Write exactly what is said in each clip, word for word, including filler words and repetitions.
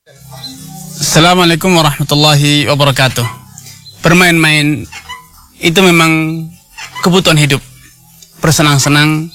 Assalamualaikum warahmatullahi wabarakatuh. Bermain-main itu memang kebutuhan hidup. Bersenang-senang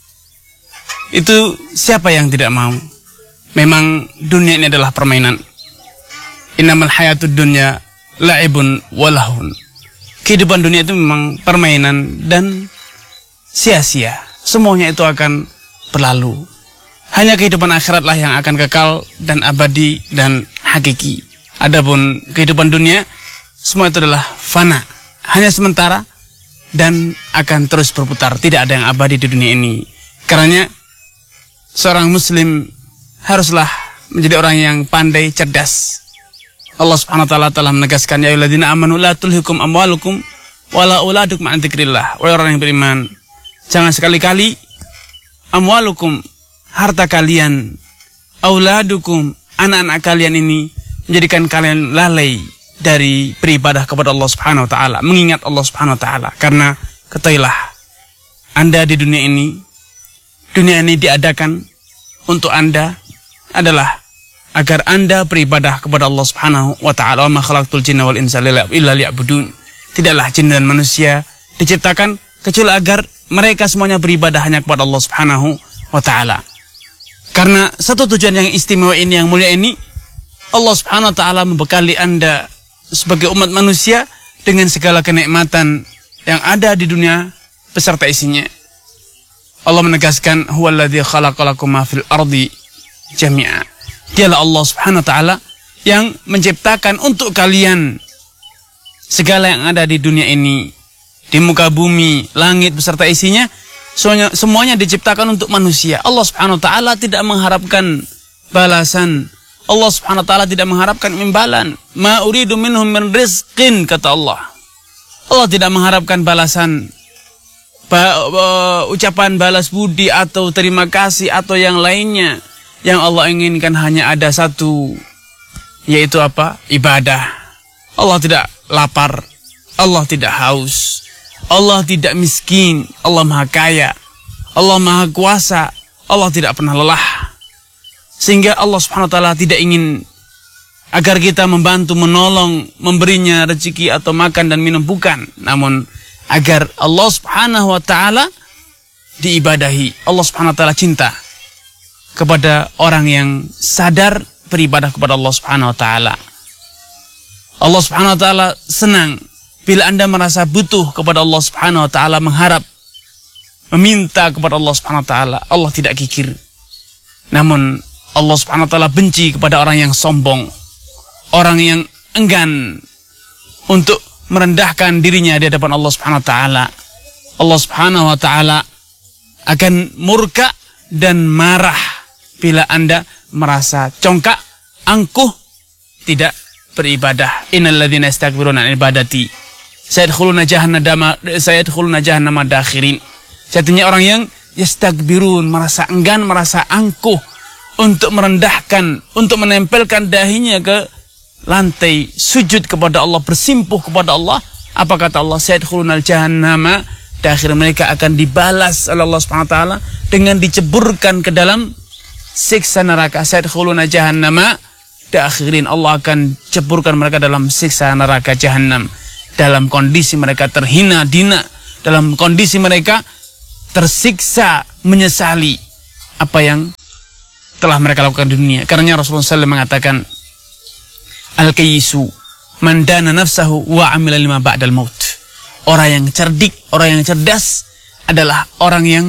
itu siapa yang tidak mau? Memang dunia ini adalah permainan. Innamal hayatud dunya la'ibun walahun. Kehidupan dunia itu memang permainan dan sia-sia. Semuanya itu akan berlalu. Hanya kehidupan akhiratlah yang akan kekal dan abadi dan hakiki. Adapun kehidupan dunia, semua itu adalah fana, hanya sementara dan akan terus berputar. Tidak ada yang abadi di dunia ini. Karena seorang muslim haruslah menjadi orang yang pandai, cerdas. Allah Subhanahu wa taala telah menegaskan, ya ayyuhalladzina amanu la tulhikum amwalukum wala auladukum an dzikrillah. Wahai orang yang beriman, jangan sekali-kali amwalukum, harta kalian, auladukum, anak-anak kalian ini menjadikan kalian lalai dari beribadah kepada Allah Subhanahu wa taala, mengingat Allah Subhanahu wa taala. Karena ketahuilah, Anda di dunia ini, dunia ini diadakan untuk Anda adalah agar Anda beribadah kepada Allah Subhanahu wa taala. Wa ma khalaqtul jinna wal insa illa liya'budun. Tidaklah jin dan manusia diciptakan kecuali agar mereka semuanya beribadah hanya kepada Allah Subhanahu wa taala. Karena satu tujuan yang istimewa ini, yang mulia ini, Allah Subhanahu wa taala membekali Anda sebagai umat manusia dengan segala kenikmatan yang ada di dunia beserta isinya. Allah menegaskan, huwallazi khalaqalakum ma fil ardi jami'a. Dialah Allah Subhanahu wa taala yang menciptakan untuk kalian segala yang ada di dunia ini, di muka bumi, langit beserta isinya. Semuanya, semuanya diciptakan untuk manusia. Allah Subhanahu wa taala tidak mengharapkan balasan. Allah Subhanahu wa taala tidak mengharapkan imbalan. Ma uridu minhum min rizqin, kata Allah. Allah tidak mengharapkan balasan, ba, ba, ucapan balas budi atau terima kasih atau yang lainnya. Yang Allah inginkan hanya ada satu, yaitu apa? Ibadah. Allah tidak lapar, Allah tidak haus, Allah tidak miskin, Allah maha kaya, Allah maha kuasa, Allah tidak pernah lelah. Sehingga Allah Subhanahu wa taala tidak ingin agar kita membantu, menolong, memberinya rezeki atau makan dan minum, bukan. Namun agar Allah Subhanahu wa taala diibadahi. Allah Subhanahu wa taala cinta kepada orang yang sadar beribadah kepada Allah Subhanahu wa taala. Allah Subhanahu wa taala senang bila Anda merasa butuh kepada Allah Subhanahu wa taala, mengharap, meminta kepada Allah Subhanahu wa taala. Allah tidak kikir. Namun Allah Subhanahu wa taala benci kepada orang yang sombong, orang yang enggan untuk merendahkan dirinya di hadapan Allah Subhanahu wa taala. Allah Subhanahu wa taala akan murka dan marah bila Anda merasa congkak, angkuh, tidak beribadah. Innal ladzina yastakbiruna an ibadati sayadkhuluna jahannama sayadkhuluna jahannama dakhirin. Satunya orang yang yastakbirun, merasa enggan, merasa angkuh untuk merendahkan, untuk menempelkan dahinya ke lantai, sujud kepada Allah, bersimpuh kepada Allah. Apa kata Allah? Sayadkhuluna jahannama dakhirin. Mereka akan dibalas oleh Allah Subhanahu wa taala dengan diceburkan ke dalam siksa neraka. Sayadkhuluna jahannama dakhirin. Allah akan ceburkan mereka dalam siksa neraka jahannam, dalam kondisi mereka terhina dina, dalam kondisi mereka tersiksa, menyesali apa yang telah mereka lakukan di dunia. Karena Rasulullah shallallahu alaihi wasallam mengatakan, al-kayyisu man dana nafsahu wa amila lima ba'dal maut. Orang yang cerdik, orang yang cerdas adalah orang yang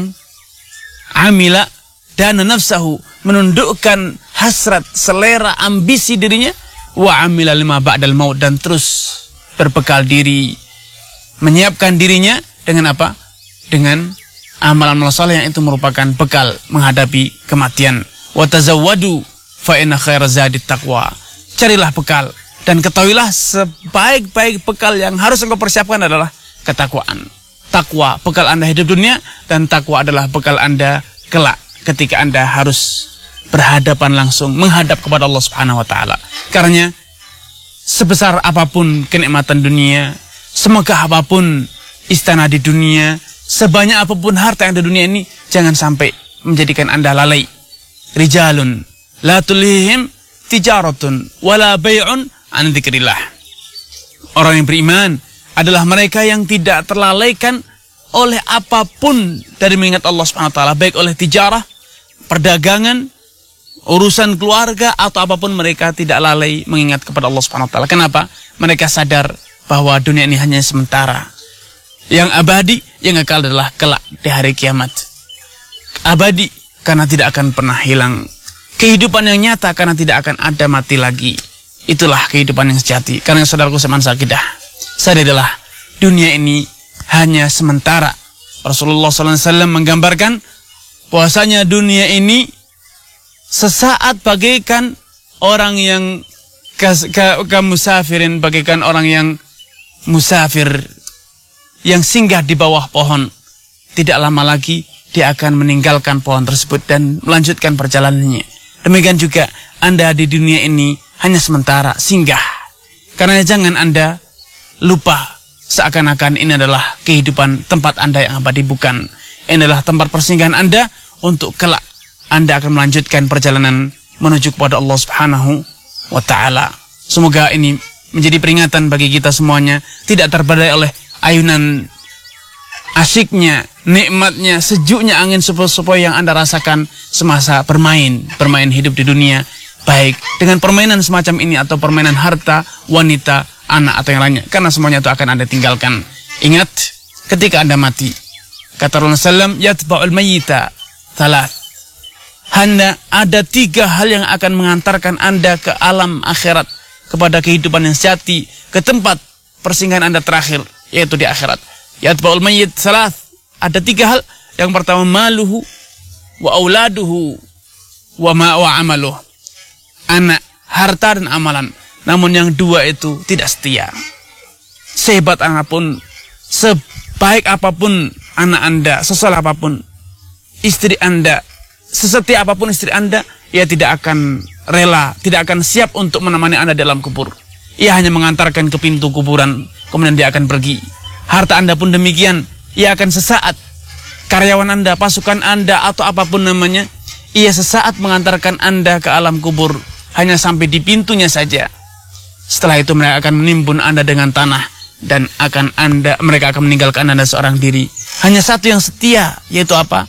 amila dana nafsahu, menundukkan hasrat, selera, ambisi dirinya, wa amila lima ba'dal maut, dan terus berbekal diri, menyiapkan dirinya dengan apa? Dengan amalan-amalan saleh yang itu merupakan bekal menghadapi kematian. Wa tazawwadu fa inna khairaz zadit taqwa. Carilah bekal dan ketahuilah sebaik-baik bekal yang harus engkau persiapkan adalah ketakwaan. Takwa, bekal Anda hidup dunia, dan takwa adalah bekal Anda kelak ketika Anda harus berhadapan langsung, menghadap kepada Allah Subhanahu wa taala. Karena sebesar apapun kenikmatan dunia, semegah apapun istana di dunia, sebanyak apapun harta yang ada di dunia ini, jangan sampai menjadikan Anda lalai. Rijalun la tulihim tijaratun wala bai'un an dzikrillah. Orang yang beriman adalah mereka yang tidak terlalaikan oleh apapun dari mengingat Allah Subhanahu wa taala, baik oleh tijarah, perdagangan, urusan keluarga, atau apapun, mereka tidak lalai mengingat kepada Allah Subhanahu wa taala. Kenapa? Mereka sadar bahwa dunia ini hanya sementara. Yang abadi, yang kekal adalah kelak di hari kiamat. Abadi karena tidak akan pernah hilang. Kehidupan yang nyata karena tidak akan ada mati lagi. Itulah kehidupan yang sejati. Karena saudaraku seman sakidah, sadarilah dunia ini hanya sementara. Rasulullah sallallahu alaihi wasallam menggambarkan bahwasanya dunia ini sesaat bagaikan orang yang kemusafirin, bagaikan orang yang musafir yang singgah di bawah pohon. Tidak lama lagi dia akan meninggalkan pohon tersebut dan melanjutkan perjalanannya. Demikian juga Anda di dunia ini hanya sementara, singgah. Karena jangan Anda lupa seakan-akan ini adalah kehidupan tempat Anda yang abadi. Bukan. Ini adalah tempat persinggahan Anda untuk kelak Anda akan melanjutkan perjalanan menuju kepada Allah Subhanahu wa taala. Semoga ini menjadi peringatan bagi kita semuanya, tidak terbadai oleh ayunan asyiknya, nikmatnya, sejuknya angin sepoi-sepoi yang Anda rasakan semasa bermain, bermain hidup di dunia, baik dengan permainan semacam ini atau permainan harta, wanita, anak atau yang lainnya, karena semuanya itu akan Anda tinggalkan. Ingat, ketika Anda mati, kata Rasulullah sallallahu alaihi wasallam, yatba'ul mayyita thalath. Hanya ada tiga hal yang akan mengantarkan Anda ke alam akhirat, kepada kehidupan yang sejati, ke tempat persinggahan Anda terakhir, yaitu di akhirat. Yatba'ul mayyit thalath. Ada tiga hal. Yang pertama, maluhu wa auladuhu wa ma wa amaluh. Anak, harta dan amalan. Namun yang dua itu tidak setia. Sehebat apapun, sebaik apapun anak Anda, sesoleh apapun istri Anda, sesetia apapun istri Anda, ia tidak akan rela, tidak akan siap untuk menemani Anda dalam kubur. Ia hanya mengantarkan ke pintu kuburan, kemudian dia akan pergi. Harta Anda pun demikian, ia akan sesaat. Karyawan Anda, pasukan Anda, atau apapun namanya, ia sesaat mengantarkan Anda ke alam kubur, hanya sampai di pintunya saja. Setelah itu mereka akan menimbun Anda dengan tanah, dan akan Anda, mereka akan meninggalkan Anda seorang diri. Hanya satu yang setia, yaitu apa?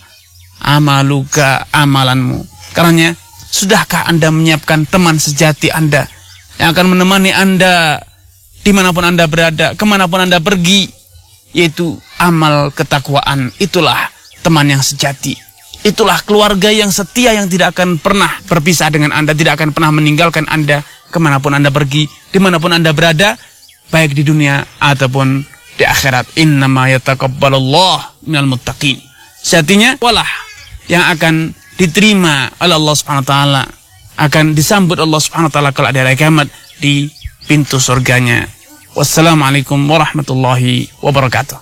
Amaluka, amalanmu. Karenanya, sudahkah Anda menyiapkan teman sejati Anda yang akan menemani Anda dimanapun Anda berada, kemanapun Anda pergi, yaitu amal ketakwaan. Itulah teman yang sejati. Itulah keluarga yang setia yang tidak akan pernah berpisah dengan Anda, tidak akan pernah meninggalkan Anda kemanapun Anda pergi, dimanapun Anda berada, baik di dunia ataupun di akhirat. Innama yataqabbalullah minal muttaqin. Sejatinya, walah yang akan diterima oleh Allah Subhanahu wa taala, akan disambut Allah Subhanahu wa taala kelak di hari kiamat di pintu surganya. Wassalamualaikum warahmatullahi wabarakatuh.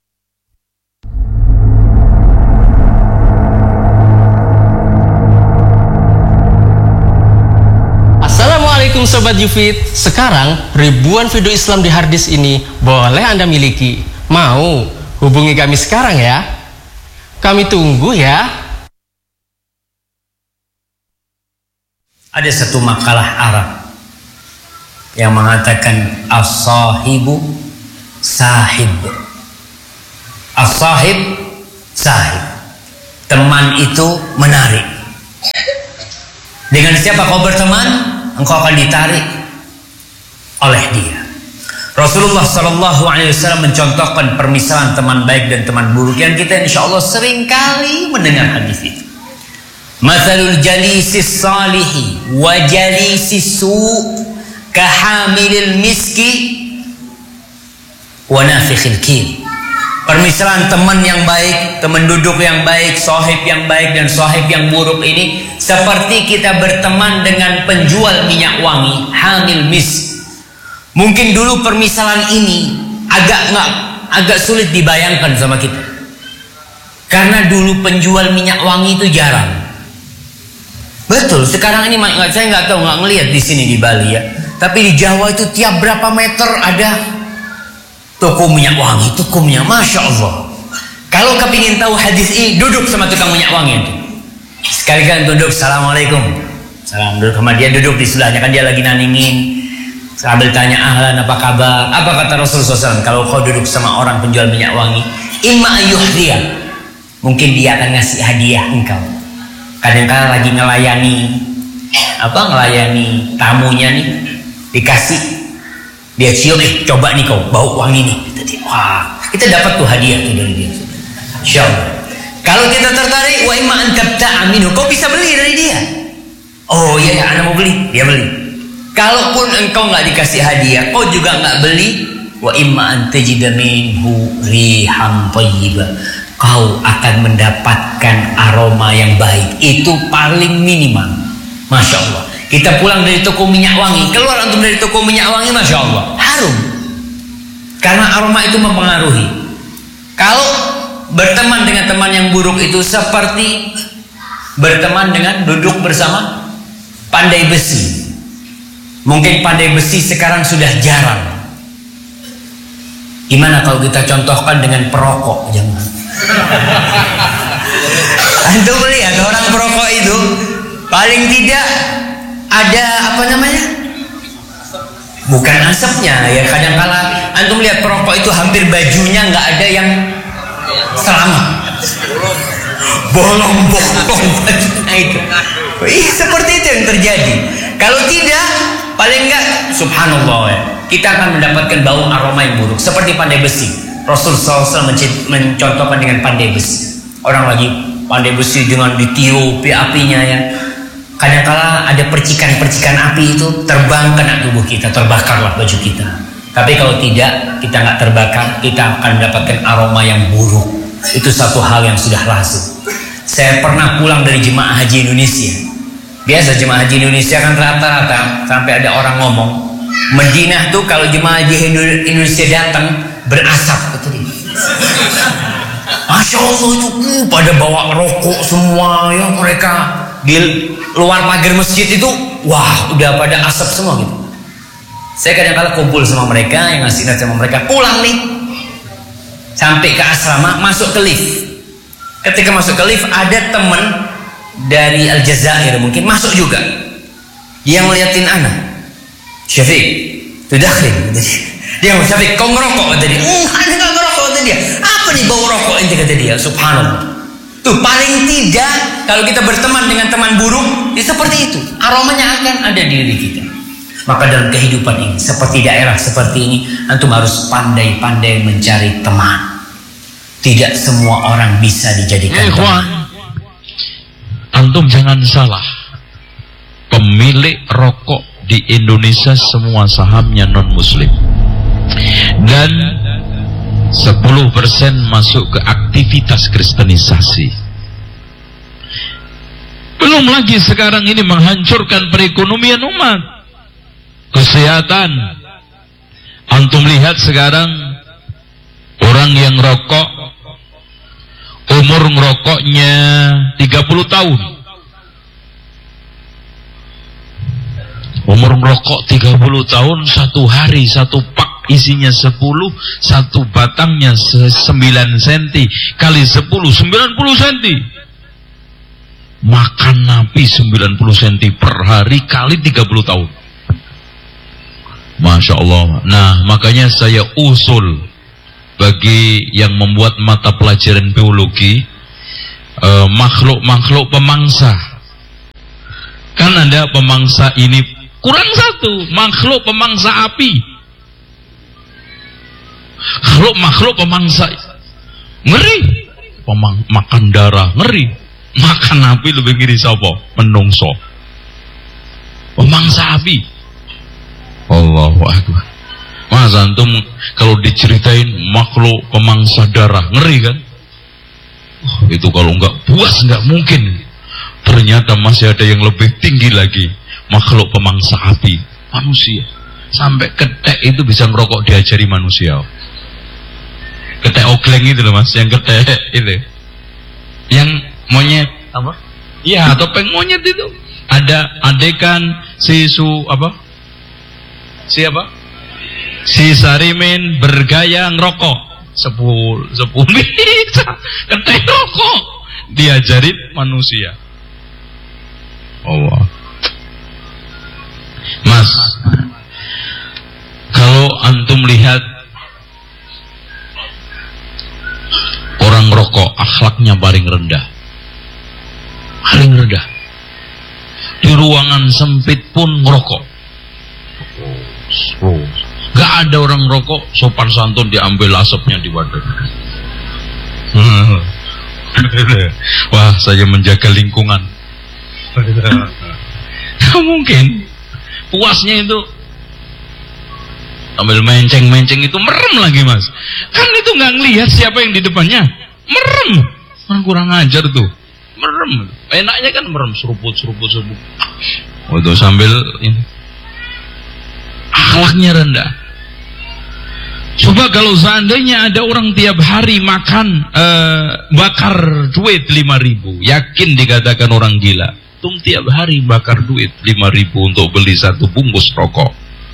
Assalamualaikum Sobat Yufid. Sekarang ribuan video Islam di harddisk ini boleh Anda miliki. Mau? Hubungi kami sekarang ya. Kami tunggu ya. Ada satu makalah Arab yang mengatakan as-sahibu sahib. As-sahib sahib. Teman itu menarik. Dengan siapa kau berteman, engkau akan ditarik oleh dia. Rasulullah Shallallahu Alaihi Wasallam mencontohkan permisalan teman baik dan teman buruk yang kita insya Allah sering kali mendengar hadis itu. Mathalul jalisis salihi wa jalisis su' kahamilil miski wa nafikhil kil. Permisalan teman yang baik, teman duduk yang baik, sahib yang baik dan sahib yang buruk ini seperti kita berteman dengan penjual minyak wangi, hamil misk. Mungkin dulu permisalan ini agak nggak agak sulit dibayangkan sama kita, karena dulu penjual minyak wangi itu jarang. Betul, sekarang ini saya nggak tahu, nggak ngelihat di sini di Bali ya. Tapi di Jawa itu tiap berapa meter ada toko minyak wangi, toko minyak, masya Allah. Kalau kepingin tahu hadis ini, duduk sama tukang minyak wangi itu. Sekali-kali duduk, assalamualaikum. Salam. Duduk sama dia, duduk di sebelahnya, kan dia lagi naningin. Sambil tanya, ahlan, apa kabar? Apa kata Rasulullah shallallahu alaihi wasallam? Kalau kau duduk sama orang penjual minyak wangi, imma ayyuhdiyah, mungkin dia akan ngasih hadiah engkau. Kadang-kadang lagi ngelayani apa ngelayani tamunya nih, dikasih, dia cium, eh coba nih kau bau wangi nih. Wah, kita dapat tuh hadiah tuh dari dia. Insyaallah. Kalau kita tertarik, wa imma an tabta'a minhu, kau bisa beli dari dia. Oh iya ya, anak mau beli, dia beli. Kalaupun engkau nggak dikasih hadiah, kau juga nggak beli, wa imma an tajida minhu rihan thayyibah, kau akan mendapatkan aroma yang baik. Itu paling minimal. Masya Allah. Kita pulang dari toko minyak wangi, keluar antum dari toko minyak wangi, masya Allah, harum. Karena aroma itu mempengaruhi. Kalau berteman dengan teman yang buruk itu seperti berteman dengan duduk bersama pandai besi. Mungkin pandai besi sekarang sudah jarang. Gimana kalau kita contohkan dengan perokok? Jangan. Antum lihat orang perokok itu paling tidak ada apa namanya? Bukan asapnya ya, kadang-kala antum lihat perokok itu hampir bajunya nggak ada yang selamat, bolong-bolong bajunya itu. Ih, seperti itu yang terjadi. Kalau tidak, paling enggak, subhanallah ya, kita akan mendapatkan bau aroma yang buruk seperti pandai besi. Rasulullah shallallahu alaihi wasallam mencontohkan dengan pandai besi. Orang lagi pandai besi dengan ditiup apinya ya, kadang-kala ada percikan-percikan api itu terbang kena tubuh kita, terbakarlah baju kita. Tapi kalau tidak, kita nggak terbakar, kita akan mendapatkan aroma yang buruk. Itu satu hal yang sudah lazim. Saya pernah pulang dari jemaah haji Indonesia. Biasa jemaah haji Indonesia kan rata-rata sampai ada orang ngomong, Madinah tuh kalau jemaah haji Indonesia datang berasap, itu dia. Masya Allah itu uh, pada bawa rokok semua ya, mereka di luar pagar masjid itu, wah udah pada asap semua gitu. Saya kadang-kadang kumpul sama mereka, yang ngasih nasihat sama mereka, pulang nih sampai ke asrama, masuk ke lift. Ketika masuk ke lift, ada teman dari Aljazair mungkin masuk juga. Dia ngeliatin anak, Syafiq, tudakhrin. Dia ngomong, Syafiq, kau ngerokok? Kata dia. Hmm, ada nggak ngerokok? Kata dia. Apa nih bau rokok ini? Kata dia. Subhanallah. Tuh paling tidak kalau kita berteman dengan teman buruk, ya seperti itu. Aromanya akan ada di diri kita. Maka dalam kehidupan ini, seperti daerah seperti ini, antum harus pandai-pandai mencari teman. Tidak semua orang bisa dijadikan eh, teman. Kawan, antum jangan salah. Pemilik rokok di Indonesia semua sahamnya non muslim. Dan sepuluh persen masuk ke aktivitas kristenisasi. Belum lagi sekarang ini menghancurkan perekonomian umat, kesehatan. Antum lihat sekarang orang yang rokok, umur ngerokoknya tiga puluh tahun. Umur merokok tiga puluh tahun, satu hari satu pak isinya sepuluh, satu batangnya sembilan senti kali sepuluh, sembilan puluh senti. Makan napi sembilan puluh senti per hari kali tiga puluh tahun. Masya Allah. Nah, makanya saya usul bagi yang membuat mata pelajaran biologi, makhluk-makhluk eh, pemangsa. Kan ada pemangsa ini, kurang satu, makhluk pemangsa api. Makhluk makhluk pemangsa ngeri, Pemang, makan darah ngeri, makan api lebih ngeri sapa? Menungso. Pemangsa api. Allahu Akbar. Mas antum kalau diceritain makhluk pemangsa darah ngeri kan? Oh, itu kalau nggak puas nggak mungkin. Ternyata masih ada yang lebih tinggi lagi. Makhluk pemangsa api, manusia. Sampai ketek itu bisa ngerokok diajari manusia. Ketek ogleng itu loh mas, yang ketek itu, yang monyet apa? Iya, topeng monyet itu. Ada adegan si su apa? Siapa? Si Sarimin bergaya ngerokok. Sepul, sepul bisa ketek rokok diajarin manusia. Allah. Mas, kalau antum lihat orang rokok, akhlaknya paling rendah, paling rendah. Di ruangan sempit pun ngerokok. Gak ada orang rokok sopan santun diambil asapnya di badan. Wah, saya menjaga lingkungan. Gak mungkin. Puasnya itu ambil menceng-menceng itu merem lagi, Mas. Kan itu nggak ngelihat siapa yang di depannya. Merem. Orang kurang ajar tuh. Merem. Enaknya kan merem, seruput seruput seruput. Oh, itu sambil ini. Akhlaknya rendah. Coba kalau seandainya ada orang tiap hari makan uh, bakar duit lima ribu, yakin dikatakan orang gila. Tung tiap hari bakar duit lima ribu untuk beli satu bungkus rokok.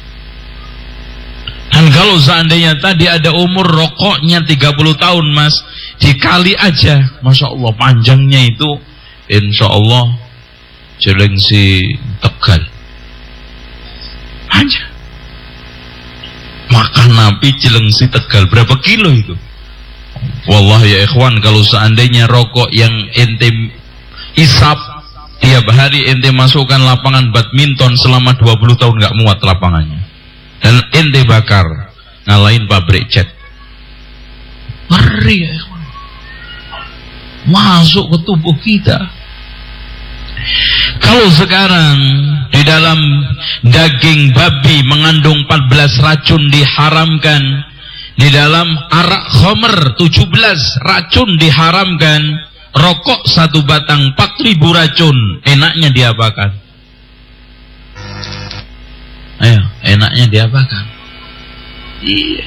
Dan kalau seandainya tadi ada umur rokoknya tiga puluh tahun, Mas, dikali aja, Masya Allah panjangnya itu, Insya Allah Jelengsi Tegal. Aja. Makan nabi Jelengsi Tegal berapa kilo itu? Wallahi ya ikhwan, kalau seandainya rokok yang ente isap tiap hari ente masukkan lapangan badminton selama dua puluh tahun nggak muat lapangannya. Dan ente bakar ngalahin pabrik cat. Ngeri ya ikhwan. Masuk ke tubuh kita. Kalau sekarang di dalam daging babi mengandung empat belas racun diharamkan, di dalam arak khamr tujuh belas racun diharamkan, rokok satu batang empat ribu racun, enaknya diapakan? Ayo, enaknya diapakan? Iya.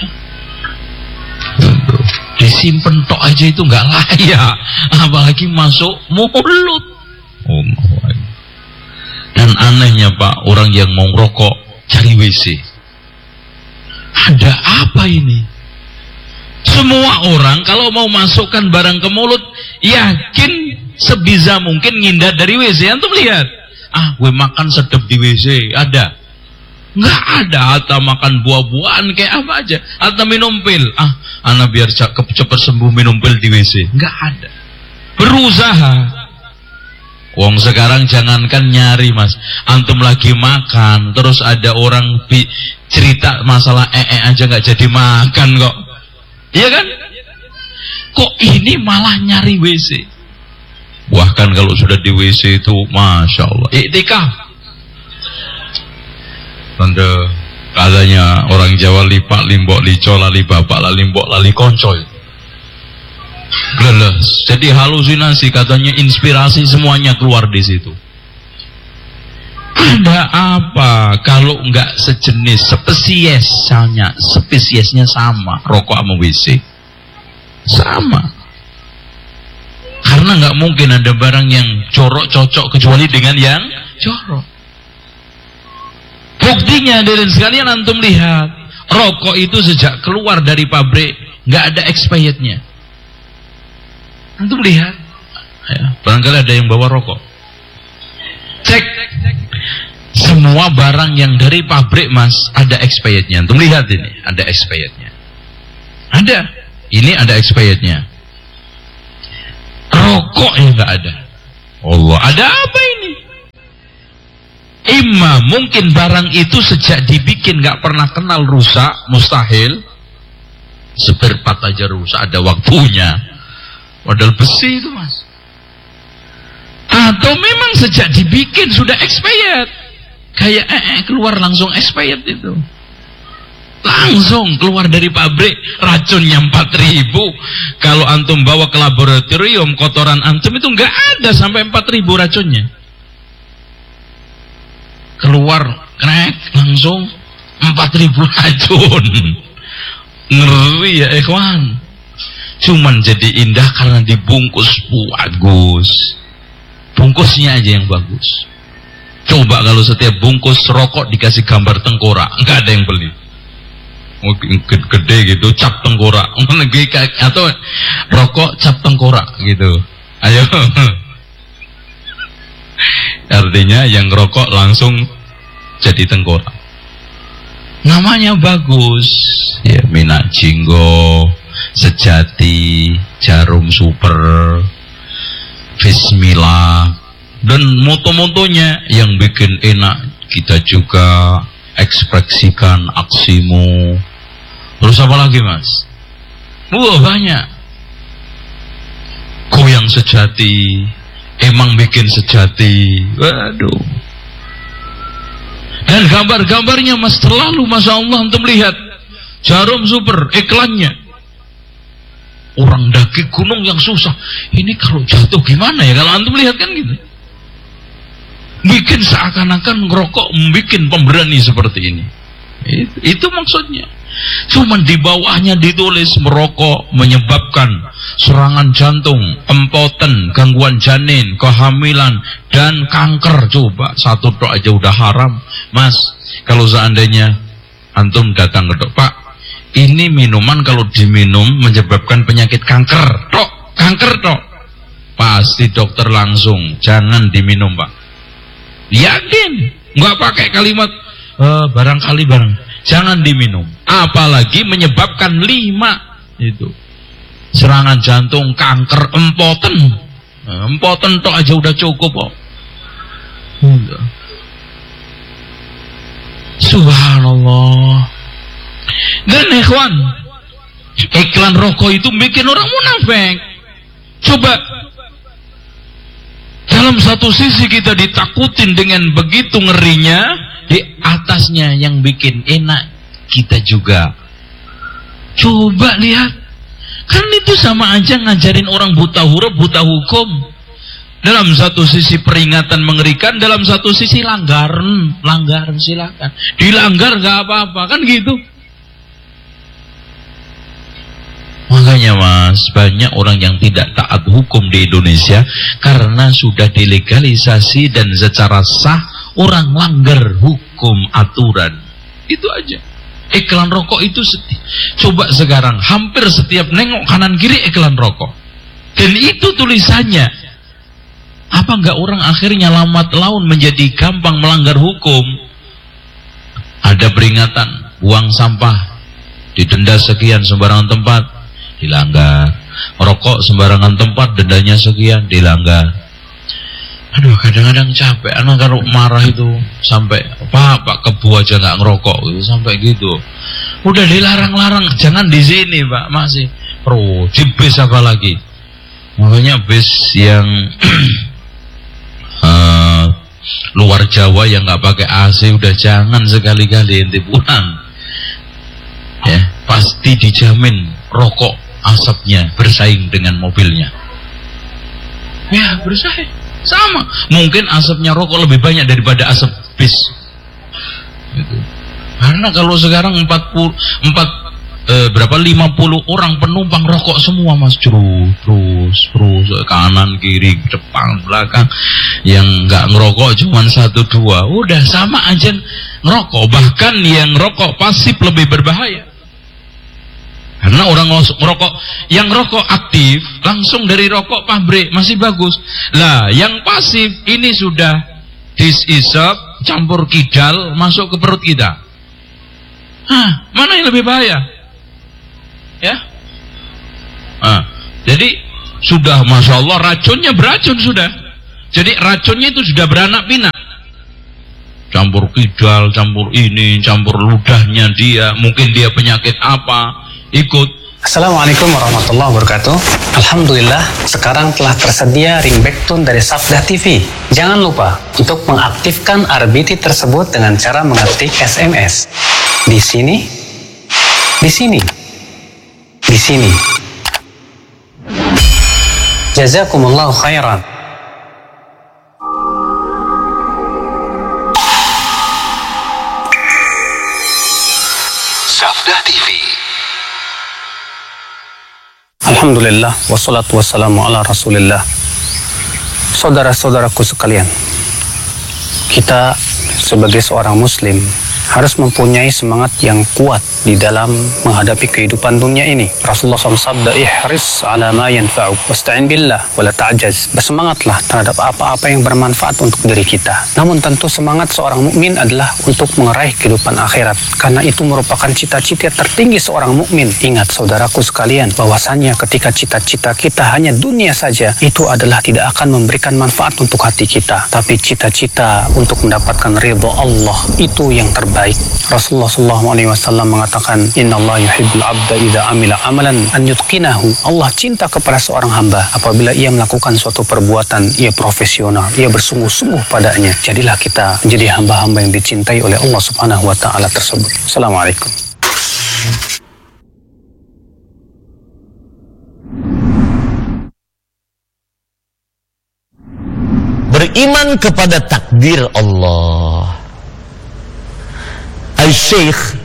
Disimpen tok aja itu nggak layak, apalagi masuk mulut. Oh, dan anehnya Pak, orang yang mau rokok cari W C. Ada apa ini? Semua orang kalau mau masukkan barang ke mulut, yakin sebisa mungkin ngindar dari W C. Antum lihat, ah, gue makan sedep di W C, ada? Nggak ada. Atau makan buah-buahan kayak apa aja, atau minum pil, ah, anak biar cakep cepat sembuh minum pil di W C. Nggak ada. Berusaha. Wong sekarang jangankan nyari, Mas, antum lagi makan terus ada orang bi cerita masalah ee aja nggak jadi makan kok, iya kan? Kok ini malah nyari W C? Bahkan kalau sudah di W C itu, Masya Allah, iktikaf. Tanda katanya orang Jawa, lipak limbok lico lali bapak lali limbok lali koncoy. Leles. Jadi halusinasi, katanya inspirasi semuanya keluar di situ. Ada apa kalau nggak sejenis, spesiesnya, spesiesnya sama, rokok sama W C sama. Karena nggak mungkin ada barang yang jorok cocok kecuali dengan yang jorok. Buktinya dari sekalian antum lihat, rokok itu sejak keluar dari pabrik nggak ada expirednya. Antum lihat, ya, barangkali ada yang bawa rokok. Cek, semua barang yang dari pabrik, Mas, ada expirednya. Antum lihat ini, ada expirednya. Ada, ini ada expirednya. Rokok yang nggak ada. Allah, ada apa ini? Imma mungkin barang itu sejak dibikin nggak pernah kenal rusak, mustahil. Spare part aja rusak, ada waktunya. Modal besi itu, Mas. Atau memang sejak dibikin sudah expired. Kayak eh, eh, keluar langsung expired itu. Langsung keluar dari pabrik, racunnya empat ribu. Kalau antum bawa ke laboratorium, kotoran antum itu nggak ada sampai empat ribu racunnya. Keluar, krek, langsung empat ribu racun. Ngeri ya ikhwan. Cuman jadi indah karena dibungkus bagus. Bungkusnya aja yang bagus. Coba kalau setiap bungkus rokok dikasih gambar tengkorak, nggak ada yang beli. Gede gitu, cap tengkorak. Atau rokok cap tengkorak gitu. Ayo. Artinya yang rokok langsung jadi tengkorak. Namanya bagus, ya, Minyak Jinggo, Sejati, Jarum Super, Bismillah, dan moto-motonya yang bikin enak. Kita juga ekspresikan aksimu. Terus apa lagi, Mas? Wah, banyak. Goyang sejati, emang bikin sejati. Waduh. Dan gambar-gambarnya, Mas, terlalu Masya Allah untuk melihat. Jarum Super, iklannya. Orang daki gunung yang susah. Ini kalau jatuh gimana ya? Kalau antum lihat kan gitu. Bikin seakan-akan ngerokok, bikin pemberani seperti ini. Itu, itu maksudnya. Cuman di bawahnya ditulis merokok menyebabkan serangan jantung, empoten, gangguan janin, kehamilan, dan kanker. Coba satu tok aja udah haram. Mas, kalau seandainya antum datang ke dok, Pak, ini minuman kalau diminum menyebabkan penyakit kanker. Tok, kanker tok. Pasti dokter langsung jangan diminum, Pak. Yakin, nggak pakai kalimat e, barangkali barang. Jangan diminum. Apalagi menyebabkan lima itu serangan jantung, kanker, empoten. Empoten tok aja udah cukup kok. Subhanallah. Dan ikhwan, iklan rokok itu bikin orang munafik. Coba, dalam satu sisi kita ditakutin dengan begitu ngerinya, di atasnya yang bikin enak kita juga. Coba lihat, kan itu sama aja ngajarin orang buta huruf, buta hukum. Dalam satu sisi peringatan mengerikan, dalam satu sisi langgaran, langgaran silakan, dilanggar gak apa-apa, kan gitu. Makanya Mas, banyak orang yang tidak taat hukum di Indonesia karena sudah dilegalisasi dan secara sah orang langgar hukum aturan. Itu aja. Iklan rokok itu seti. Coba sekarang hampir setiap nengok kanan kiri iklan rokok. Dan itu tulisannya. Apa enggak orang akhirnya lambat laun menjadi gampang melanggar hukum? Ada peringatan, buang sampah didenda sekian sembarangan tempat, dilanggar. Rokok sembarangan tempat dendanya sekian, dilanggar. Aduh, kadang-kadang capek anak kalau marah itu sampai Pak, Pak kebu aja nggak ngerokok gitu, sampai gitu. Udah dilarang-larang, jangan di sini Pak, masih pro di bis apa lagi. Makanya bis yang uh, luar Jawa yang nggak pakai A C udah jangan sekali-kali ente pulang. Ya, pasti dijamin rokok asapnya bersaing dengan mobilnya. Ya, bersaing. Sama, mungkin asapnya rokok lebih banyak daripada asap bis. Gitu. Karena kalau sekarang empat puluh empat eh, berapa lima puluh orang penumpang rokok semua Mas, terus terus terus kanan kiri depan belakang, yang nggak ngerokok cuma satu dua, udah sama aja ngerokok. Bahkan yang ngerokok pasif lebih berbahaya. Karena orang ngerokok, yang rokok aktif langsung dari rokok pabrik masih bagus. Lah, yang pasif ini sudah disisap, campur kidal, masuk ke perut kita. Hah, mana yang lebih bahaya? Ya? Ah, jadi sudah Masya Allah racunnya beracun sudah. Jadi racunnya itu sudah beranak pinak. Campur kidal, campur ini, campur ludahnya dia, mungkin dia penyakit apa. Ikut. Assalamualaikum warahmatullahi wabarakatuh. Alhamdulillah, sekarang telah tersedia ringback tone dari Sabda T V. Jangan lupa untuk mengaktifkan R B T tersebut dengan cara mengetik S M S. Di sini, di sini, di sini. Jazakumullahu khairan. Sabda T V. Alhamdulillah, wassalatu wassalamu ala rasulillah. Saudara-saudaraku sekalian, kita sebagai seorang muslim harus mempunyai semangat yang kuat di dalam menghadapi kehidupan dunia ini. Rasulullah shallallahu alaihi wasallam sabda, ihris ala ma yanfa'uk wasta'in billah wala ta'jaz. Bersemangatlah terhadap apa-apa yang bermanfaat untuk diri kita. Namun tentu semangat seorang mukmin adalah untuk meraih kehidupan akhirat, karena itu merupakan cita-cita tertinggi seorang mukmin. Ingat saudaraku sekalian, bahwasanya ketika cita-cita kita hanya dunia saja, itu adalah tidak akan memberikan manfaat untuk hati kita. Tapi cita-cita untuk mendapatkan ridha Allah, itu yang terbaik. Rasulullah shallallahu alaihi wasallam mengatakan, innallaha yuhibbul abda idza amila amalan an yutqinahu. Allah cinta kepada seorang hamba apabila ia melakukan suatu perbuatan, ia profesional, ia bersungguh-sungguh padanya. Jadilah kita menjadi hamba-hamba yang dicintai oleh Allah Subhanahu wa taala tersebut. Assalamualaikum. Beriman kepada takdir Allah. Al-Syekh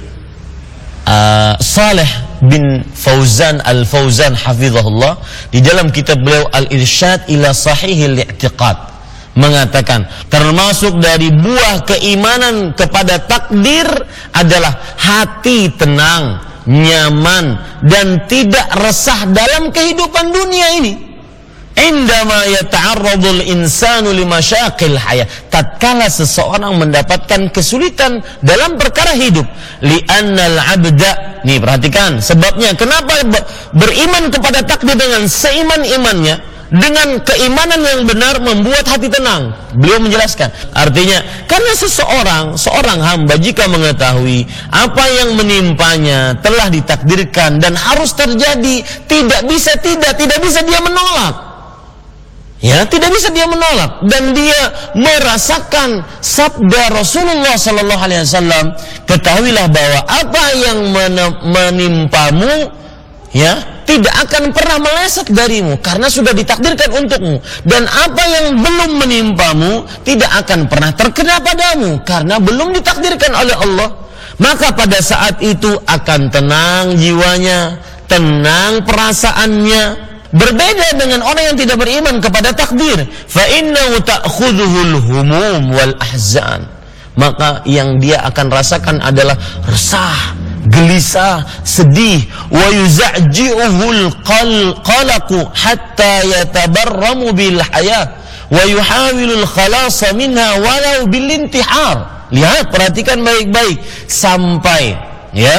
uh, Saleh bin Fauzan Al-Fauzan hafizahullah di dalam kitab beliau Al-Irsyad ila Sahihil I'tiqad mengatakan, termasuk dari buah keimanan kepada takdir adalah hati tenang, nyaman, dan tidak resah dalam kehidupan dunia ini. Indama yata'arradul insanu limasyaqil hayah, tatkala seseorang mendapatkan kesulitan dalam perkara hidup, li'annal abda, nih perhatikan sebabnya kenapa beriman kepada takdir dengan seiman-imannya, dengan keimanan yang benar membuat hati tenang. Beliau menjelaskan, artinya karena seseorang, seorang hamba jika mengetahui apa yang menimpanya telah ditakdirkan dan harus terjadi, tidak bisa tidak, tidak bisa dia menolak. Ya, tidak bisa dia menolak, dan dia merasakan sabda Rasulullah Sallallahu Alaihi Wasallam, ketahuilah bahwa apa yang menimpamu, ya, tidak akan pernah meleset darimu karena sudah ditakdirkan untukmu, dan apa yang belum menimpamu tidak akan pernah terkena padamu karena belum ditakdirkan oleh Allah. Maka pada saat itu akan tenang jiwanya, tenang perasaannya. Berbeda dengan orang yang tidak beriman kepada takdir. Fa innahu ta'khudhuhul humum wal ahzan. Maka yang dia akan rasakan adalah resah, gelisah, sedih. Wa yuza'ji'uhul qalaqu hatta yatabarramu bil hayat wa yuhawilul khalasa minha walau bil intihar. Lihat, perhatikan baik-baik, sampai ya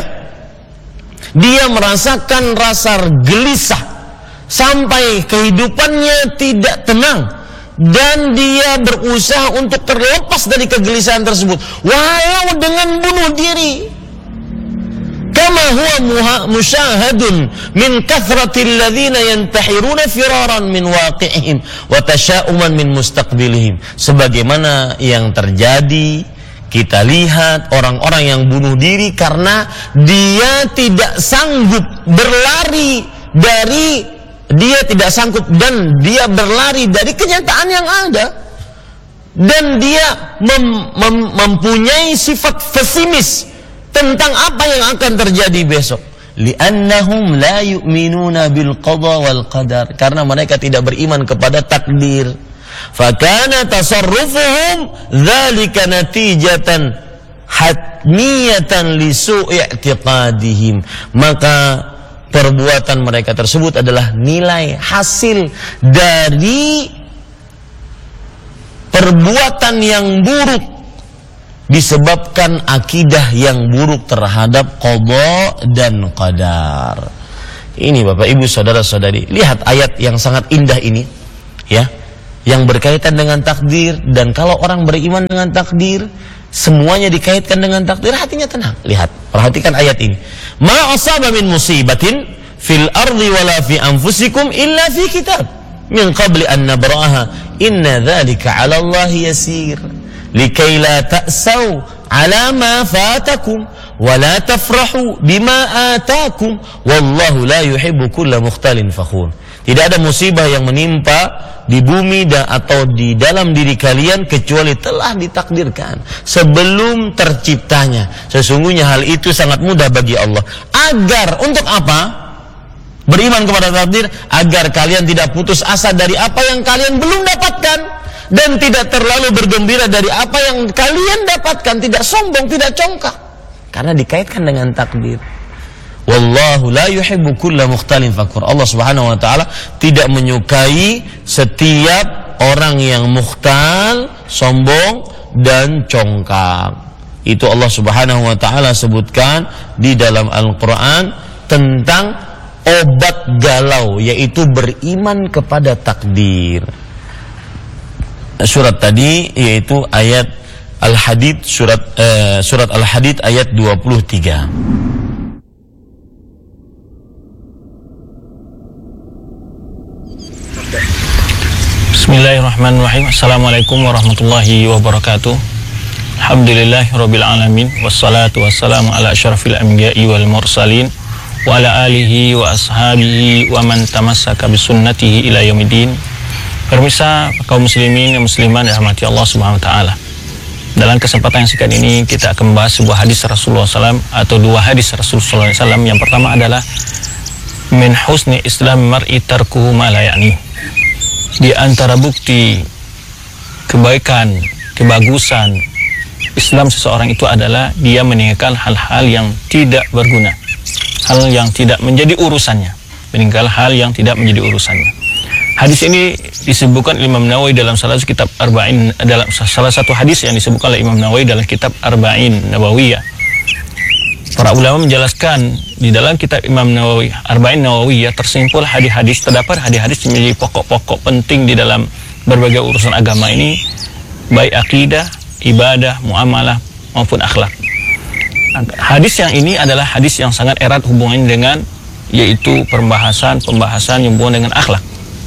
dia merasakan rasa gelisah, sampai kehidupannya tidak tenang, dan dia berusaha untuk terlepas dari kegelisahan tersebut walau dengan bunuh diri. Kama huwa musyahadun min kathratil ladzina yantahiruna firaran min waqi'ihim wa tasya'uman min mustaqbilihim. Sebagaimana yang terjadi, kita lihat orang-orang yang bunuh diri karena dia tidak sanggup berlari dari Dia tidak sanggup dan dia berlari dari kenyataan yang ada, dan dia mem mem mempunyai sifat pesimis tentang apa yang akan terjadi besok. Li'annahum la yu'minuna bil qada wal qadar, karena mereka tidak beriman kepada takdir. Fakana tasarrufuhum dzalika natijatan hatmiyatan li su'i i'tiqadihim. Maka perbuatan mereka tersebut adalah nilai hasil dari perbuatan yang buruk disebabkan akidah yang buruk terhadap qada dan qadar. Ini Bapak Ibu saudara-saudari, lihat ayat yang sangat indah ini, ya, yang berkaitan dengan takdir. Dan kalau orang beriman dengan takdir, semuanya dikaitkan dengan takdir, hatinya tenang. Lihat, perhatikan ayat ini. Ma asaba min musibatin fil ardi wala fi anfusikum illa fi kitab min qabli an nabraha inna dzalika 'ala Allahi yasir likay la ta'sau 'ala ma fatakum wa la tafrahu bima atakum wallahu la yuhibbu kulla mukhtalin fakhur. Tidak ada musibah yang menimpa di bumi dan atau di dalam diri kalian kecuali telah ditakdirkan sebelum terciptanya. Sesungguhnya hal itu sangat mudah bagi Allah. Agar untuk apa? Beriman kepada takdir, agar kalian tidak putus asa dari apa yang kalian belum dapatkan, dan tidak terlalu bergembira dari apa yang kalian dapatkan, tidak sombong, tidak congkak, karena dikaitkan dengan takdir. Wallahu la yuhibbu kulla mukhtalin fakhur. Allah Subhanahu wa taala tidak menyukai setiap orang yang mukhtal, sombong dan congkak. Itu Allah Subhanahu wa taala sebutkan di dalam Al-Qur'an tentang obat galau, yaitu beriman kepada takdir. Surat tadi yaitu ayat Al-Hadid, surat eh, surat Al-Hadid ayat dua puluh tiga. Bismillahirrahmanirrahim. Assalamualaikum warahmatullahi wabarakatuh. Alhamdulillahirabbil alamin, wassalatu wassalamu ala asyrafil anbiya'i wal mursalin wa ala alihi wa ashabihi wa man tamassaka bisunnatihi ila yaumiddin. Pemirsa kaum muslimin dan muslimat yang dirahmati Allah Subhanahu wa taala. Dalam kesempatan yang singkat ini kita akan membahas sebuah hadis Rasulullah sallallahu alaihi wasallam atau dua hadis Rasulullah sallallahu alaihi wasallam. Yang pertama adalah min husni islam mar'i tarkuhu ma la ya'ni. Di antara bukti kebaikan, kebagusan Islam seseorang itu adalah dia meninggalkan hal-hal yang tidak berguna, hal yang tidak menjadi urusannya, meninggalkan hal yang tidak menjadi urusannya. Hadis ini disebutkan Imam Nawawi dalam salah satu kitab Arba'in, dalam salah satu hadis yang disebutkan oleh Imam Nawawi dalam kitab Arba'in Nawawiyah. Para ulama menjelaskan di dalam kitab Imam Nawawi Arba'in Nawawiyah tersimpul hadis-hadis, terdapat hadis-hadis yang menjadi pokok-pokok penting di dalam berbagai urusan agama ini, baik akidah, ibadah, muamalah maupun akhlak. Hadis yang ini adalah hadis yang sangat erat hubungannya dengan yaitu pembahasan-pembahasan yang hubungan dengan akhlak.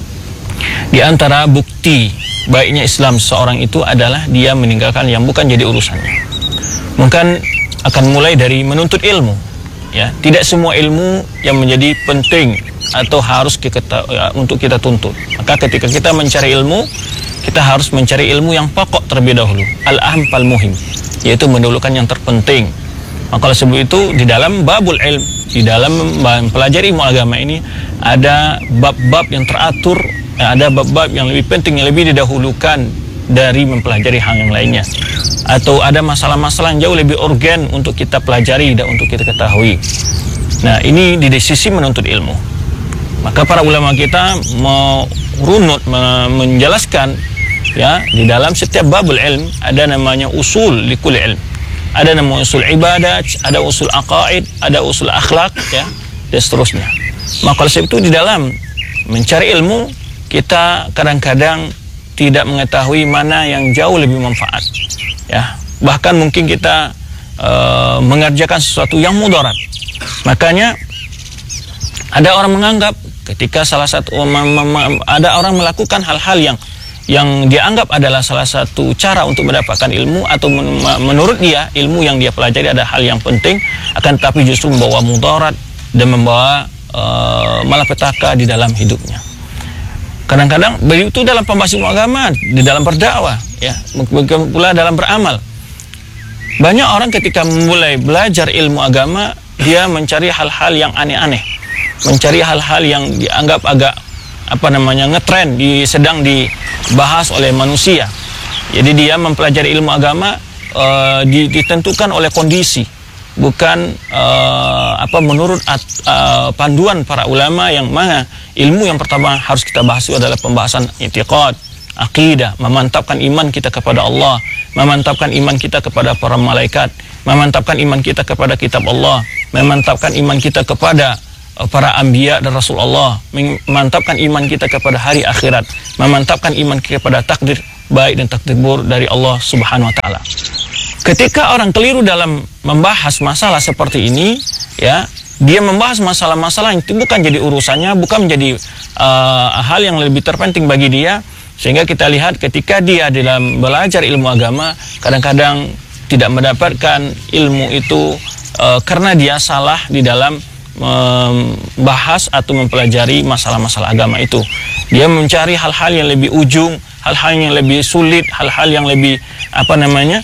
Di antara bukti baiknya Islam seseorang itu adalah dia meninggalkan yang bukan jadi urusannya. Mungkin akan mulai dari menuntut ilmu, ya. Tidak semua ilmu yang menjadi penting atau harus kita, ya, untuk kita tuntut. Maka ketika kita mencari ilmu, kita harus mencari ilmu yang pokok terlebih dahulu, al-aham fal muhim, yaitu mendahulukan yang terpenting. Maka oleh sebab itu di dalam babul ilm, di dalam mempelajari ilmu agama ini ada bab-bab yang teratur, ada bab-bab yang lebih penting, yang lebih didahulukan dari mempelajari hal yang lainnya, atau ada masalah-masalah yang jauh lebih urgen untuk kita pelajari dan untuk kita ketahui. Nah, ini di sisi menuntut ilmu. Maka para ulama kita merunut, menjelaskan, ya, di dalam setiap babul ilm ada namanya usul likul ilm. Ada nama usul ibadah, ada usul aqaid, ada usul akhlak, ya, dan seterusnya. Maka oleh sebab itu di dalam mencari ilmu kita kadang-kadang tidak mengetahui mana yang jauh lebih manfaat, ya. Bahkan mungkin kita uh, mengerjakan sesuatu yang mudarat. Makanya ada orang menganggap ketika salah satu ada orang melakukan hal-hal yang yang dianggap adalah salah satu cara untuk mendapatkan ilmu, atau men menurut dia ilmu yang dia pelajari ada hal yang penting, akan tetapi justru membawa mudarat dan membawa uh, malapetaka di dalam hidupnya. Kadang-kadang begitu dalam pembahasan agama, di dalam berdakwah, ya, begitu pula dalam beramal. Banyak orang ketika mulai belajar ilmu agama, dia mencari hal-hal yang aneh-aneh, mencari hal-hal yang dianggap agak apa namanya ngetren, di sedang dibahas oleh manusia. Jadi dia mempelajari ilmu agama uh, ditentukan oleh kondisi, bukan uh, apa menurut uh, panduan para ulama, yang mana ilmu yang pertama harus kita bahas itu adalah pembahasan i'tiqad, akidah, memantapkan iman kita kepada Allah, memantapkan iman kita kepada para malaikat, memantapkan iman kita kepada kitab Allah, memantapkan iman kita kepada para anbiya dan Rasulullah, memantapkan iman kita kepada hari akhirat, memantapkan iman kita kepada takdir baik dan takdir buruk dari Allah Subhanahu wa taala. Ketika orang keliru dalam membahas masalah seperti ini, ya, dia membahas masalah-masalah yang bukan jadi urusannya, bukan menjadi uh, hal yang lebih terpenting bagi dia, sehingga kita lihat ketika dia dalam belajar ilmu agama kadang-kadang tidak mendapatkan ilmu itu uh, karena dia salah di dalam membahas atau mempelajari masalah-masalah agama itu. Dia mencari hal-hal yang lebih ujung, hal-hal yang lebih sulit, hal-hal yang lebih apa namanya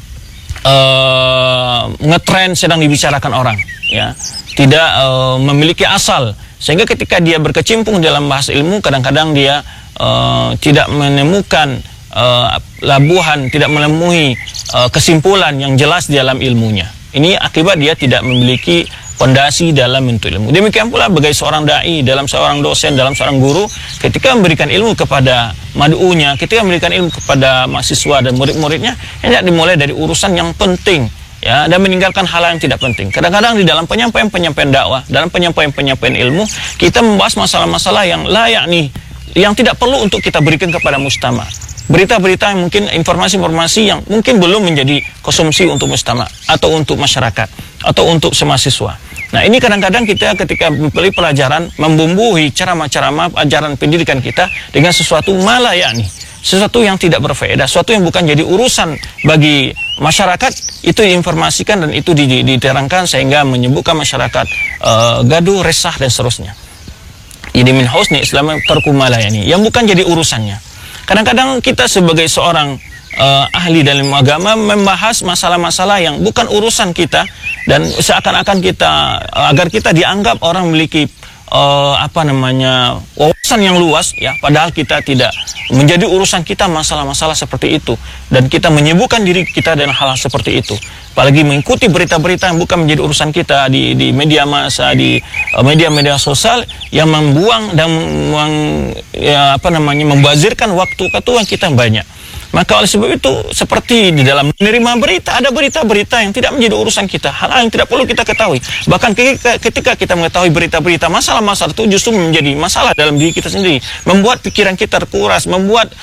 uh, ngetren sedang dibicarakan orang, ya, tidak uh, memiliki asal, sehingga ketika dia berkecimpung dalam bahas ilmu kadang-kadang dia uh, tidak menemukan uh, labuhan, tidak menemui uh, kesimpulan yang jelas di dalam ilmunya. Ini akibat dia tidak memiliki fondasi dalam bentuk ilmu. Demikian pula bagi seorang dai, dalam seorang dosen, dalam seorang guru, ketika memberikan ilmu kepada mad'unya, ketika memberikan ilmu kepada mahasiswa dan murid-muridnya, hendak dimulai dari urusan yang penting, ya, dan meninggalkan hal yang tidak penting. Kadang-kadang di dalam penyampaian-penyampaian dakwah, dalam penyampaian-penyampaian ilmu, kita membahas masalah-masalah yang layak nih, yang tidak perlu untuk kita berikan kepada mujtama. Berita-berita yang mungkin, informasi-informasi yang mungkin belum menjadi konsumsi untuk mujtama atau untuk masyarakat atau untuk semahasiswa. Nah, ini kadang-kadang kita ketika membeli pelajaran membumbui ceramah-ceramah ajaran pendidikan kita dengan sesuatu malayani, sesuatu yang tidak berfaedah, sesuatu yang bukan jadi urusan bagi masyarakat, itu diinformasikan dan itu diterangkan sehingga menyebabkan masyarakat uh, gaduh, resah dan seterusnya. Jadi min husni Islam tarku malayani, yang bukan jadi urusannya. Kadang-kadang kita sebagai seorang uh, ahli dalam agama membahas masalah-masalah yang bukan urusan kita, dan seakan-akan kita uh, agar kita dianggap orang memiliki uh, apa namanya wawasan yang luas, ya, padahal kita tidak menjadi urusan kita masalah-masalah seperti itu, dan kita menyibukkan diri kita dengan hal-hal seperti itu. Apalagi mengikuti berita-berita yang bukan menjadi urusan kita di, di media massa, di media-media uh, sosial yang membuang dan membuang, ya, apa namanya membazirkan waktu ketua kita banyak. Maka oleh sebab itu, seperti di dalam menerima berita, ada berita-berita yang tidak menjadi urusan kita, hal-hal yang tidak perlu kita ketahui. Bahkan ketika kita mengetahui berita-berita masalah-masalah itu justru menjadi masalah dalam diri kita sendiri, membuat pikiran kita terkuras, membuat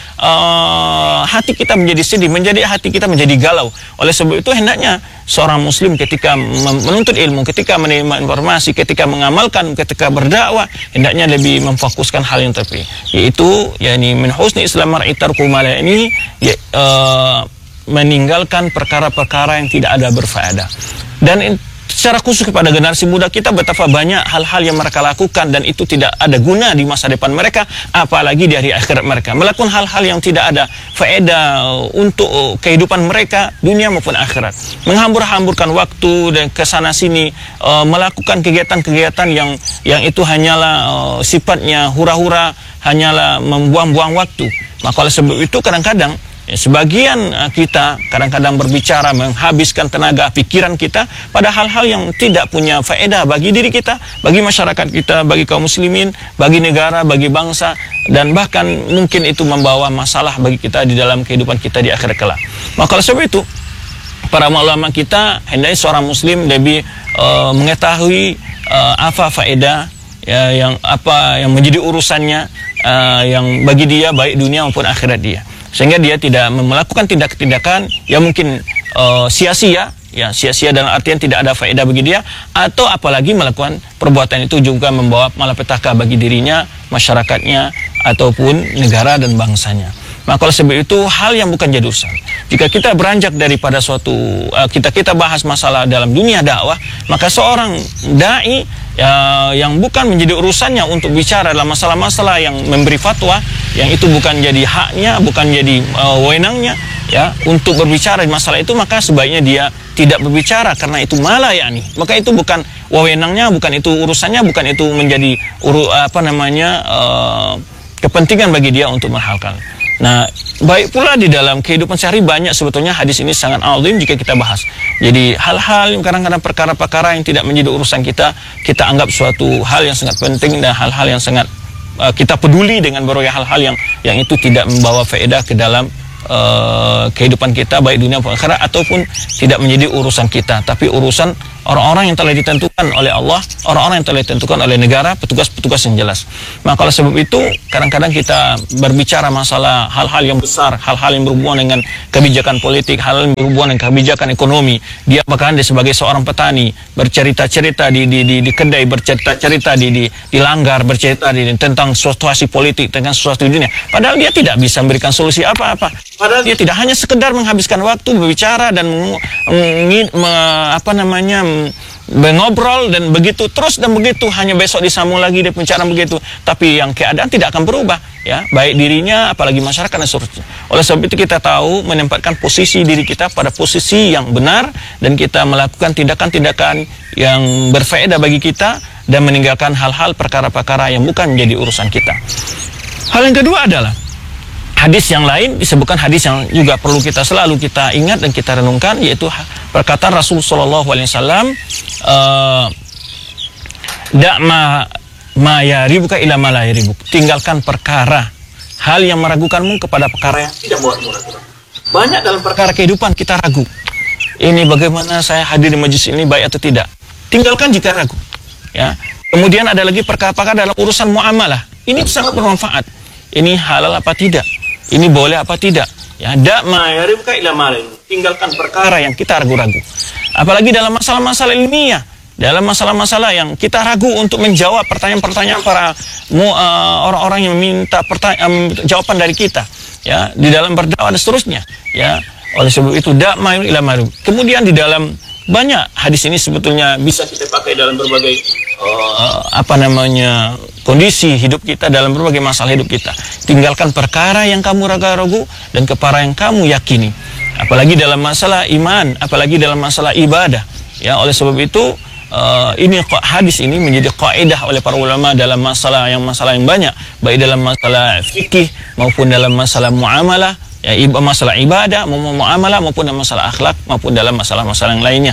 uh, hati kita menjadi sedih, menjadi hati kita menjadi galau. Oleh sebab itu, hendaknya seorang muslim ketika menuntut ilmu, ketika menerima informasi, ketika mengamalkan, ketika berdakwah, hendaknya lebih memfokuskan hal yang terpilih, yaitu yakni min husni Islam mar'i tarku ma la ini, ya, uh, meninggalkan perkara-perkara yang tidak ada berfaedah. Dan in, secara khusus kepada generasi muda kita, betapa banyak hal-hal yang mereka lakukan dan itu tidak ada guna di masa depan mereka, apalagi di hari akhirat mereka. Melakukan hal-hal yang tidak ada faedah untuk kehidupan mereka, dunia maupun akhirat. Menghambur-hamburkan waktu dan kesana sini, uh, melakukan kegiatan-kegiatan yang yang itu hanyalah uh, sifatnya hura-hura, hanyalah membuang-buang waktu. Maka oleh sebab itu kadang-kadang ya, sebagian uh, kita kadang-kadang berbicara menghabiskan tenaga pikiran kita pada hal-hal yang tidak punya faedah bagi diri kita, bagi masyarakat kita, bagi kaum muslimin, bagi negara, bagi bangsa, dan bahkan mungkin itu membawa masalah bagi kita di dalam kehidupan kita di akhirat kelak. Maka oleh sebab itu, para ulama kita hendaknya seorang muslim lebih uh, mengetahui uh, apa faedah, ya, yang apa yang menjadi urusannya, uh, yang bagi dia baik dunia maupun akhirat dia, sehingga dia tidak melakukan tindak-tindakan yang mungkin uh, sia-sia, ya, sia-sia dalam artian tidak ada faedah bagi dia, atau apalagi melakukan perbuatan itu juga membawa malapetaka bagi dirinya, masyarakatnya, ataupun negara dan bangsanya. Maka oleh sebab itu, hal yang bukan jadi urusan. Jika kita beranjak daripada suatu uh, kita kita bahas masalah dalam dunia dakwah, maka seorang dai ya, yang bukan menjadi urusannya untuk bicara dalam masalah-masalah yang memberi fatwa, yang itu bukan jadi haknya, bukan jadi uh, wewenangnya, ya, untuk berbicara di masalah itu, maka sebaiknya dia tidak berbicara karena itu malah yakni. Maka itu bukan wewenangnya, bukan itu urusannya, bukan itu menjadi uru, apa namanya uh, kepentingan bagi dia untuk menghalkan. Nah, baik pula di dalam kehidupan sehari banyak sebetulnya hadis ini sangat azim jika kita bahas. Jadi hal-hal yang kadang-kadang perkara-perkara yang tidak menjadi urusan kita, kita anggap suatu hal yang sangat penting dan hal-hal yang sangat uh, kita peduli dengan berbagai hal-hal yang yang itu tidak membawa faedah ke dalam uh, kehidupan kita baik dunia maupun akhirat, ataupun tidak menjadi urusan kita, tapi urusan orang-orang yang telah ditentukan oleh Allah, orang-orang yang telah ditentukan oleh negara, petugas-petugas yang jelas. Maka oleh sebab itu, kadang-kadang kita berbicara masalah hal-hal yang besar, hal-hal yang berhubungan dengan kebijakan politik, hal yang berhubungan dengan kebijakan ekonomi. Dia bahkan dia sebagai seorang petani, bercerita-cerita di, di, di, di kedai, bercerita-cerita di, di, di langgar, bercerita di, tentang situasi politik, tentang sesuatu di dunia. Padahal dia tidak bisa memberikan solusi apa-apa. Padahal dia tidak hanya sekedar menghabiskan waktu berbicara dan meng, meng, me, apa namanya mengobrol dan begitu terus dan begitu, hanya besok disambung lagi dia bicara begitu, tapi yang keadaan tidak akan berubah, ya, baik dirinya apalagi masyarakat dan seterusnya. Oleh sebab itu kita tahu menempatkan posisi diri kita pada posisi yang benar, dan kita melakukan tindakan-tindakan yang berfaedah bagi kita dan meninggalkan hal-hal perkara-perkara yang bukan menjadi urusan kita. Hal yang kedua adalah hadis yang lain disebutkan hadis yang juga perlu kita selalu kita ingat dan kita renungkan, yaitu perkataan Rasul Shallallahu Alaihi Wasallam, dak ma ma yaribuka ila ma la yaribuk, tinggalkan perkara hal yang meragukanmu kepada perkara yang tidak membuatmu ragu. Banyak dalam perkara kehidupan kita ragu. Ini bagaimana saya hadir di majlis ini, baik atau tidak? Tinggalkan jika ragu. Ya. Kemudian ada lagi perkara-perkara dalam urusan muamalah. Ini sangat bermanfaat. Ini halal apa tidak? Ini boleh apa tidak? Ya, dak ma yaribuka ila ma la yaribuk. Tinggalkan perkara yang kita ragu-ragu. Apalagi dalam masalah-masalah ilmiah, dalam masalah-masalah yang kita ragu untuk menjawab pertanyaan-pertanyaan para uh, orang-orang yang minta um, jawaban dari kita, ya, di dalam berdakwah dan seterusnya, ya. Oleh sebab itu dak ma ila ma yaribuk. Kemudian di dalam banyak hadis ini sebetulnya bisa kita pakai dalam berbagai uh, apa namanya kondisi hidup kita, dalam berbagai masalah hidup kita. Tinggalkan perkara yang kamu ragu-ragu dan perkara yang kamu yakini. Apalagi dalam masalah iman, apalagi dalam masalah ibadah. Ya, oleh sebab itu uh, ini hadis ini menjadi kaidah oleh para ulama dalam masalah yang masalah yang banyak, baik dalam masalah fikih maupun dalam masalah muamalah. Ya, masalah ibadah, maupun muamalah, maupun dalam masalah akhlak, maupun dalam masalah-masalah yang lainnya,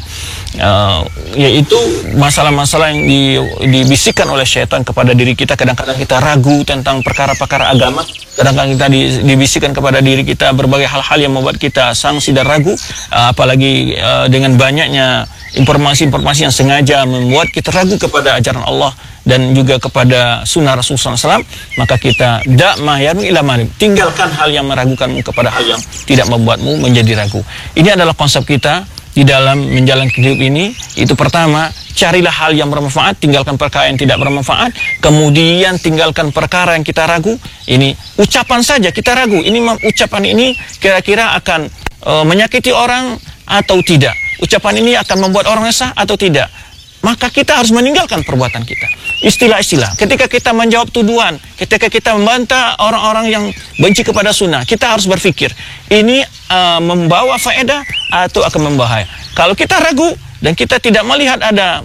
uh, yaitu masalah-masalah yang di, dibisikkan oleh syaitan kepada diri kita. Kadang-kadang kita ragu tentang perkara-perkara agama, kadang-kadang kita di, dibisikkan kepada diri kita berbagai hal-hal yang membuat kita sangsi dan ragu, uh, apalagi uh, dengan banyaknya informasi-informasi yang sengaja membuat kita ragu kepada ajaran Allah dan juga kepada sunnah Rasulullah shallallahu alaihi wasallam, maka kita dak ma yaribuk ila ma yaribuk, tinggalkan hal yang meragukanmu kepada hal yang tidak membuatmu menjadi ragu. Ini adalah konsep kita di dalam menjalankan hidup ini. Itu pertama, carilah hal yang bermanfaat, tinggalkan perkara yang tidak bermanfaat. Kemudian tinggalkan perkara yang kita ragu. Ini ucapan saja kita ragu, ini ucapan ini kira-kira akan uh, menyakiti orang atau tidak, ucapan ini akan membuat orang resah atau tidak, maka kita harus meninggalkan perbuatan kita. Istilah-istilah ketika kita menjawab tuduhan, ketika kita membantah orang-orang yang benci kepada sunnah, kita harus berpikir ini uh, membawa faedah atau akan membahaya. Kalau kita ragu dan kita tidak melihat ada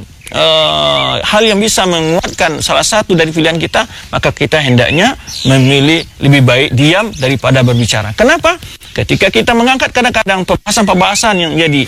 uh, hal yang bisa menguatkan salah satu dari pilihan kita, maka kita hendaknya memilih lebih baik diam daripada berbicara. Kenapa? Ketika kita mengangkat kadang-kadang pembahasan-pembahasan yang jadi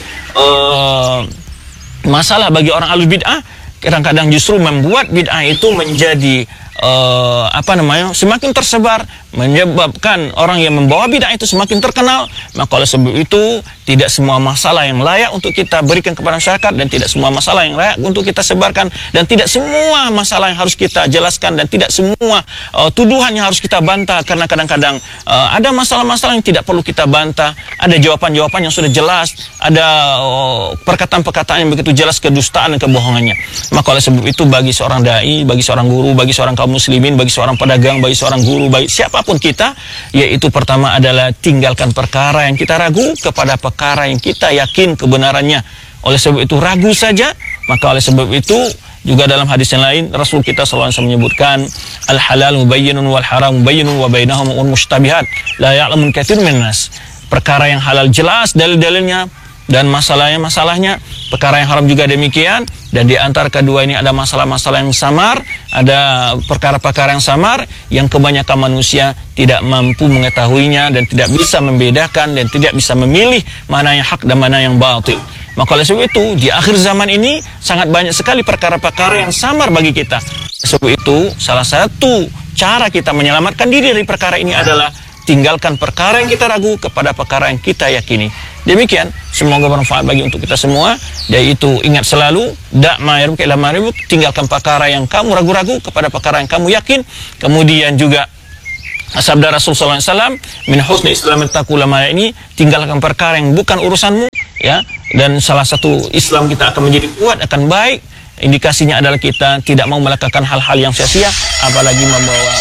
uh, masalah bagi orang ahlul bid'ah, kadang-kadang justru membuat bid'ah itu menjadi uh, apa namanya semakin tersebar, menyebabkan orang yang membawa bid'ah itu semakin terkenal. Maka oleh sebab itu tidak semua masalah yang layak untuk kita berikan kepada masyarakat, dan tidak semua masalah yang layak untuk kita sebarkan, dan tidak semua masalah yang harus kita jelaskan, dan tidak semua uh, tuduhan yang harus kita bantah, karena kadang-kadang uh, ada masalah-masalah yang tidak perlu kita bantah, ada jawaban-jawaban yang sudah jelas, ada uh, perkataan-perkataan yang begitu jelas kedustaan dan kebohongannya. Maka oleh sebab itu bagi seorang dai, bagi seorang guru, bagi seorang kaum muslimin, bagi seorang pedagang, bagi seorang guru, bagi siapapun kita, yaitu pertama adalah tinggalkan perkara yang kita ragu kepada perkara yang kita yakin kebenarannya. Oleh sebab itu ragu saja, maka oleh sebab itu juga dalam hadis yang lain Rasul kita sallallahu alaihi wasallam menyebutkan al halal mubayyinun wal haram mubayyinun wa bainahum umur mushtabihat la ya'lamun katsirun minan nas. Perkara yang halal jelas dalil-dalilnya dan masalahnya masalahnya, perkara yang haram juga demikian, dan di antara kedua ini ada masalah-masalah yang samar, ada perkara-perkara yang samar yang kebanyakan manusia tidak mampu mengetahuinya dan tidak bisa membedakan dan tidak bisa memilih mana yang hak dan mana yang batil. Maka oleh sebab itu di akhir zaman ini sangat banyak sekali perkara-perkara yang samar bagi kita. Sebab itu salah satu cara kita menyelamatkan diri dari perkara ini adalah tinggalkan perkara yang kita ragu kepada perkara yang kita yakini. Demikian, semoga bermanfaat bagi untuk kita semua. Yaitu ingat selalu dak ma yaribuk ila ma yaribuk, tinggalkan perkara yang kamu ragu-ragu kepada perkara yang kamu yakin. Kemudian juga sabda Rasul sallallahu alaihi wasallam, min husni islamit taqwa ma, ini tinggalkan perkara yang bukan urusanmu, ya. Dan salah satu Islam kita akan menjadi kuat, akan baik. Indikasinya adalah kita tidak mau melakukan hal-hal yang sia-sia, apalagi membawa.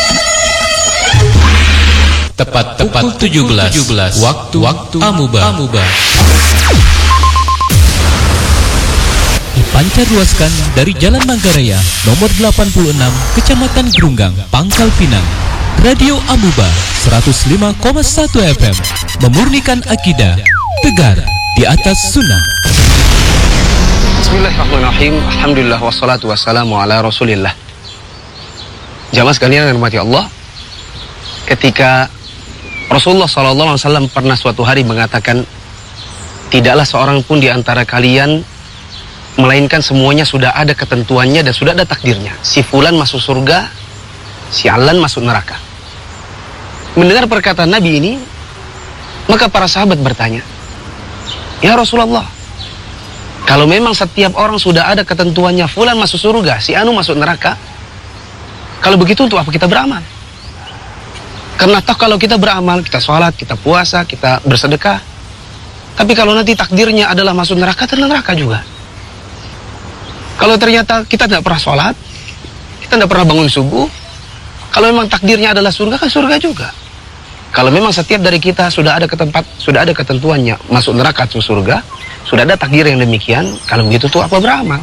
Tepat pukul tujuh belas, waktu, waktu Amuba. Amuba. Dipancarluaskan dari Jalan Manggarai, nomor delapan puluh enam, Kecamatan Gerunggang, Pangkal Pinang. Radio Amuba seratus lima koma satu F M, memurnikan akidah, tegar di atas sunnah. Bismillahirrahmanirrahim. Alhamdulillah wassalatu wassalamu ala Rasulillah. Jamaah sekalian yang dirahmati Allah, ketika Rasulullah shallallahu alaihi wasallam pernah suatu hari mengatakan, tidaklah seorang pun di antara kalian melainkan semuanya sudah ada ketentuannya dan sudah ada takdirnya. Si fulan masuk surga, si alan masuk neraka. Mendengar perkataan Nabi ini, maka para sahabat bertanya, ya Rasulullah, kalau memang setiap orang sudah ada ketentuannya, fulan masuk surga, si anu masuk neraka, kalau begitu untuk apa kita beramal? Karena toh kalau kita beramal, kita sholat, kita puasa, kita bersedekah, tapi kalau nanti takdirnya adalah masuk neraka, ternyata neraka juga. Kalau ternyata kita tidak pernah sholat, kita tidak pernah bangun subuh, kalau memang takdirnya adalah surga, kan surga juga. Kalau memang setiap dari kita sudah ada ke tempat, sudah ada ketentuannya, masuk neraka atau surga, sudah ada takdir yang demikian, kalau begitu tuh apa beramal?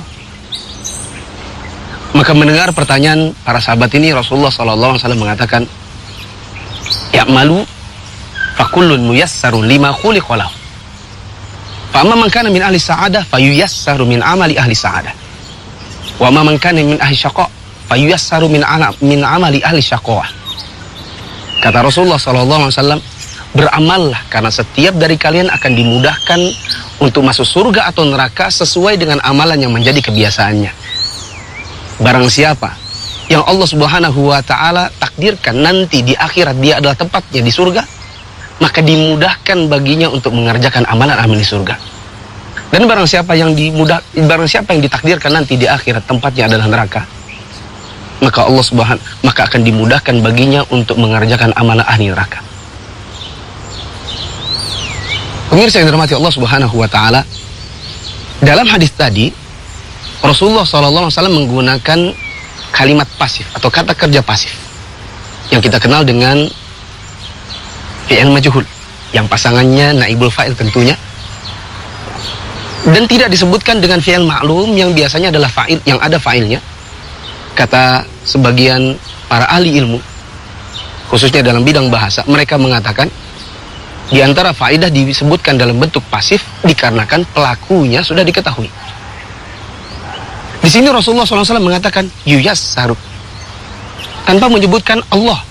Maka mendengar pertanyaan para sahabat ini, Rasulullah shallallahu alaihi wasallam mengatakan, ya'malu fakullun muyassarun lima khuliqa lahu. Fa amma man kana min ahli sa'adah fayuyassaru min amali ahli sa'adah. Wa amma man kana min ahli syaqa fayuyassaru min ala min amali ahli syaqawah. Kata Rasulullah shallallahu alaihi wasallam, beramallah karena setiap dari kalian akan dimudahkan untuk masuk surga atau neraka sesuai dengan amalan yang menjadi kebiasaannya. Barang siapa yang Allah Subhanahu wa taala takdirkan nanti di akhirat dia adalah tempatnya di surga, maka dimudahkan baginya untuk mengerjakan amalan-amalan di surga. Dan barang siapa yang dimudah, barang siapa yang ditakdirkan nanti di akhirat tempatnya adalah neraka, maka Allah Subhanahu maka akan dimudahkan baginya untuk mengerjakan amalan ahli neraka. Pemirsa yang dirahmati Allah Subhanahu wa taala, dalam hadis tadi Rasulullah shallallahu alaihi wasallam menggunakan kalimat pasif atau kata kerja pasif yang kita kenal dengan fi'il majhul, yang pasangannya naibul fa'il tentunya, dan tidak disebutkan dengan fi'il ma'lum yang biasanya adalah fa'il, yang ada fa'ilnya. Kata sebagian para ahli ilmu, khususnya dalam bidang bahasa, mereka mengatakan di antara faedah disebutkan dalam bentuk pasif dikarenakan pelakunya sudah diketahui. Di sini Rasulullah shallallahu alaihi wasallam mengatakan yuyassaru tanpa menyebutkan Allah.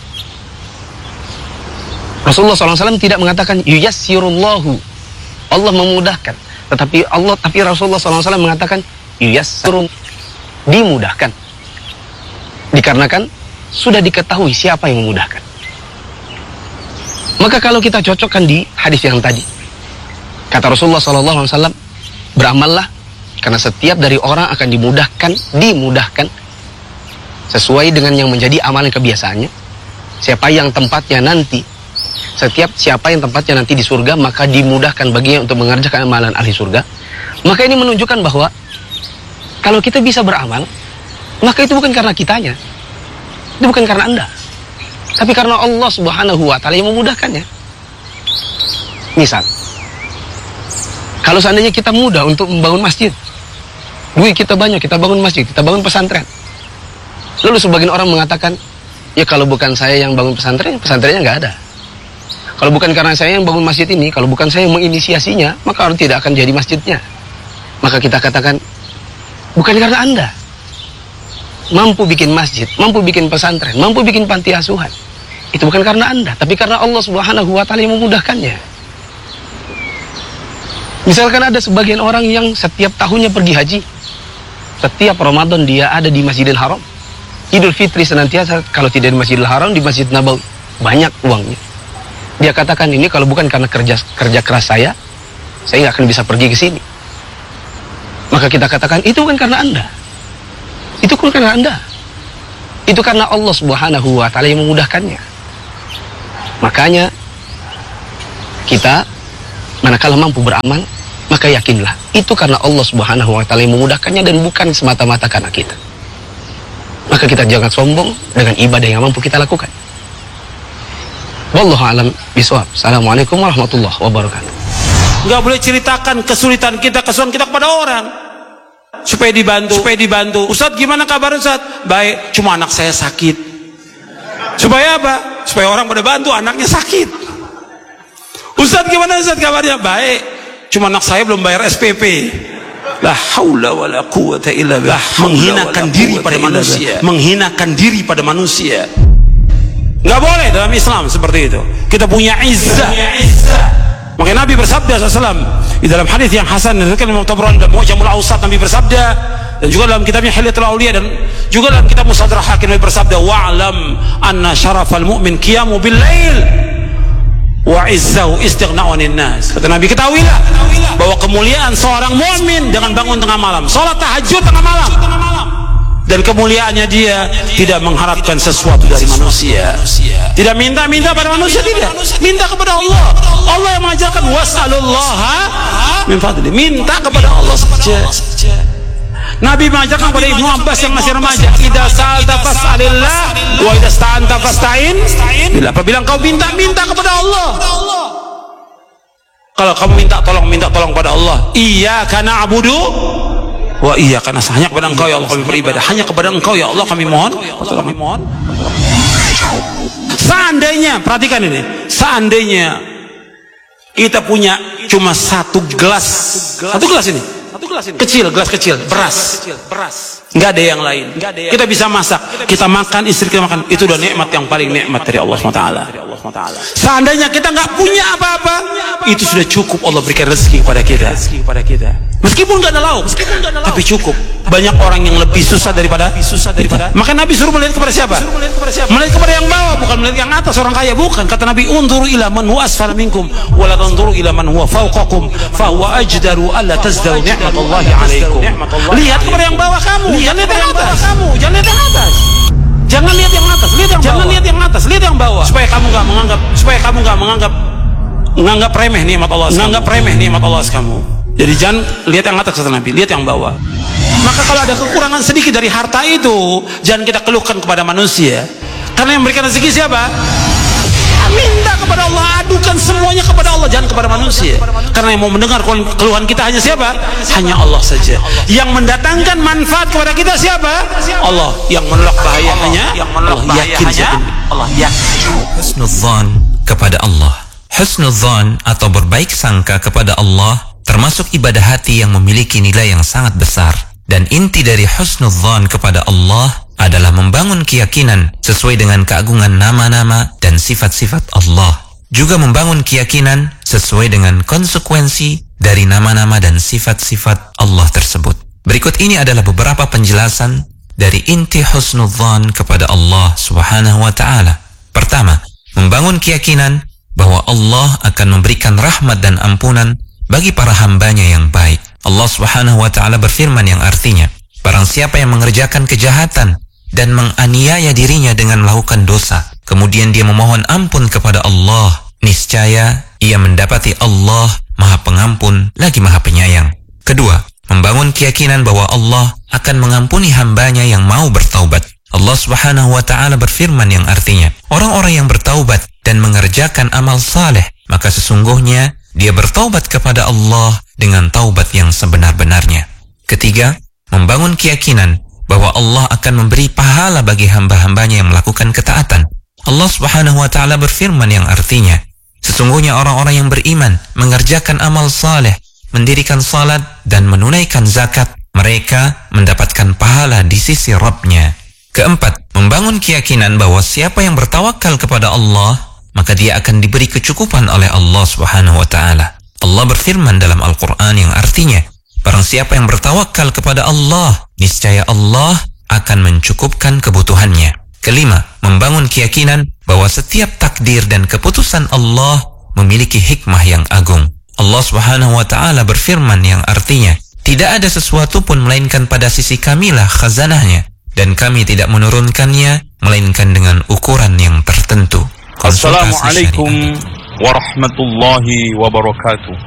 Rasulullah shallallahu alaihi wasallam tidak mengatakan yuyassirullahu, Allah memudahkan, tetapi Allah tapi Rasulullah shallallahu alaihi wasallam mengatakan yuyassirun, dimudahkan. Dikarenakan sudah diketahui siapa yang memudahkan. Maka kalau kita cocokkan di hadis yang tadi, kata Rasulullah shallallahu alaihi wasallam, beramallah karena setiap dari orang akan dimudahkan, dimudahkan sesuai dengan yang menjadi amalan kebiasaannya. Siapa yang tempatnya nanti, setiap siapa yang tempatnya nanti di surga, maka dimudahkan baginya untuk mengerjakan amalan ahli surga. Maka ini menunjukkan bahwa kalau kita bisa beramal, maka itu bukan karena kitanya, itu bukan karena Anda, tapi karena Allah Subhanahu wa taala yang memudahkannya. Misal, kalau seandainya kita mudah untuk membangun masjid, duit kita banyak, kita bangun masjid, kita bangun pesantren. Lalu sebagian orang mengatakan, ya kalau bukan saya yang bangun pesantren, pesantrennya nggak ada. Kalau bukan karena saya yang bangun masjid ini, kalau bukan saya yang menginisiasinya, maka orang tidak akan jadi masjidnya. Maka kita katakan, bukan karena Anda mampu bikin masjid, mampu bikin pesantren, mampu bikin panti asuhan, itu bukan karena Anda, tapi karena Allah Subhanahu wa taala yang memudahkannya. Misalkan ada sebagian orang yang setiap tahunnya pergi haji, setiap Ramadan dia ada di Masjidil Haram, Idul Fitri senantiasa kalau tidak di Masjidil Haram, di Masjid Nabawi, banyak uangnya. Dia katakan, ini kalau bukan karena kerja kerja keras saya, saya nggak akan bisa pergi ke sini. Maka kita katakan, itu bukan karena Anda, itu bukan karena Anda, itu karena Allah Subhanahu wa taala yang memudahkannya. Makanya kita manakala mampu beramal, maka yakinlah itu karena Allah Subhanahu wa taala yang memudahkannya dan bukan semata-mata karena kita. Maka kita jangan sombong dengan ibadah yang mampu kita lakukan. Wallahu a'lam bishawab. Assalamualaikum warahmatullahi wabarakatuh. Nggak boleh ceritakan kesulitan kita, kesulitan kita kepada orang supaya dibantu, supaya dibantu. Ustadz gimana kabar Ustadz? Baik, cuma anak saya sakit. Supaya apa? Supaya orang pada bantu, anaknya sakit. Ustadz gimana Ustadz kabarnya? Baik, cuma anak saya belum bayar S P P. La haula wala quwata illa billah. Menghinakan diri pada manusia, menghinakan diri pada manusia. Nggak boleh dalam Islam seperti itu. Kita punya izzah. Makanya Nabi bersabda sallallahu alaihi wasallam di dalam hadis yang hasan diriwayatkan Imam Tabrani dalam Mu'jamul Awsat, Nabi bersabda, dan juga dalam kitabnya Hilyatul Auliya, dan juga dalam kitab Musadrah Hakim, Nabi bersabda, wa'lam anna syarafal mu'min qiyamu bil lail wa izzahu istighna'u 'anil nas. Kata Nabi, ketahuilah bahwa kemuliaan seorang mukmin dengan bangun tengah malam, salat tahajud tengah malam, dan kemuliaannya dia tidak mengharapkan sesuatu dari manusia, tidak minta-minta pada manusia, tidak minta kepada Allah. Allah yang mengajarkan was'alullaha min fadli, minta kepada Allah saja. Nabi mengajarkan kepada Ibnu Abbas yang masih remaja, idza sa'alta fas'alillah wa idza sta'anta fasta'in billah. Apabila engkau minta-minta kepada Allah, kalau kamu minta tolong, minta tolong pada Allah. Iyyaka na'budu wa iyyaka nasta'in, hanya kepada engkau ya Allah kami beribadah, hanya kepada engkau ya Allah kami mohon. Kami mohon. Seandainya, perhatikan ini, seandainya kita punya cuma satu gelas, satu gelas ini, satu gelas ini, kecil, gelas kecil, beras, beras, nggak ada yang lain, kita bisa masak, kita makan, istri kita makan, itu udah nikmat yang paling nikmat dari Allah subhanahu wa taala. Seandainya kita nggak punya apa-apa, itu sudah cukup Allah berikan rezeki kepada kita. Meskipun nggak ada lauk, tapi cukup. Banyak orang yang lebih susah daripada susah daripada. Maka Nabi suruh melihat kepada siapa? Melihat kepada yang bawah, bukan melihat yang atas, orang kaya, bukan. Kata Nabi, unzuru ila man huwa asfala minkum wa la tanzuru ila man huwa fawqakum fa huwa ajdaru alla tazdaru ni'matallahi 'alaikum. Lihat kepada yang bawah kamu, jangan lihat yang atas. Kamu, jangan lihat yang atas. Jangan lihat yang atas, lihat yang bawah. Jangan lihat yang atas, lihat yang bawah. Supaya kamu enggak menganggap, supaya kamu enggak menganggap menganggap remeh nikmat Allah, menganggap remeh nikmat Allah kamu. Jadi jangan lihat yang atas, kata Nabi, lihat yang bawah. Maka kalau ada kekurangan sedikit dari harta itu, jangan kita keluhkan kepada manusia, karena yang memberikan rezeki siapa? Minta kepada Allah, adukan semuanya kepada Allah, jangan kepada manusia. Karena yang mau mendengar keluhan kita hanya siapa? Hanya Allah saja. Yang mendatangkan manfaat kepada kita siapa? Allah. Yang menolak bahaya hanya Allah. Yakin saja. Allah yakin. Husnudzan kepada Allah. Husnudzan atau berbaik sangka kepada Allah termasuk ibadah hati yang memiliki nilai yang sangat besar. Dan inti dari husnudzan kepada Allah adalah membangun keyakinan sesuai dengan keagungan nama-nama dan sifat-sifat Allah. Juga membangun keyakinan sesuai dengan konsekuensi dari nama-nama dan sifat-sifat Allah tersebut. Berikut ini adalah beberapa penjelasan dari inti husnudzan kepada Allah subhanahu wa ta'ala. Pertama, membangun keyakinan bahwa Allah akan memberikan rahmat dan ampunan bagi para hambanya yang baik. Allah subhanahu wa ta'ala berfirman yang artinya, barang siapa yang mengerjakan kejahatan dan menganiaya dirinya dengan melakukan dosa, kemudian dia memohon ampun kepada Allah, niscaya ia mendapati Allah maha pengampun lagi maha penyayang. Kedua, membangun keyakinan bahwa Allah akan mengampuni hambanya yang mau bertaubat. Allah subhanahu wa ta'ala berfirman yang artinya, orang-orang yang bertaubat dan mengerjakan amal saleh, maka sesungguhnya dia bertaubat kepada Allah dengan taubat yang sebenar-benarnya. Ketiga, membangun keyakinan bahwa Allah akan memberi pahala bagi hamba-hambanya yang melakukan ketaatan. Allah subhanahu wa ta'ala berfirman yang artinya, sesungguhnya orang-orang yang beriman, mengerjakan amal saleh, mendirikan salat dan menunaikan zakat, mereka mendapatkan pahala di sisi Rabb-Nya. Keempat, membangun keyakinan bahwa siapa yang bertawakal kepada Allah, maka dia akan diberi kecukupan oleh Allah subhanahu wa ta'ala. Allah berfirman dalam Al-Quran yang artinya, barang siapa yang bertawakal kepada Allah, niscaya Allah akan mencukupkan kebutuhannya. Kelima, membangun keyakinan bahwa setiap takdir dan keputusan Allah memiliki hikmah yang agung. Allah subhanahu wa ta'ala berfirman yang artinya, tidak ada sesuatu pun melainkan pada sisi kamilah khazanahnya, dan kami tidak menurunkannya melainkan dengan ukuran yang tertentu. Assalamualaikum warahmatullahi wabarakatuh.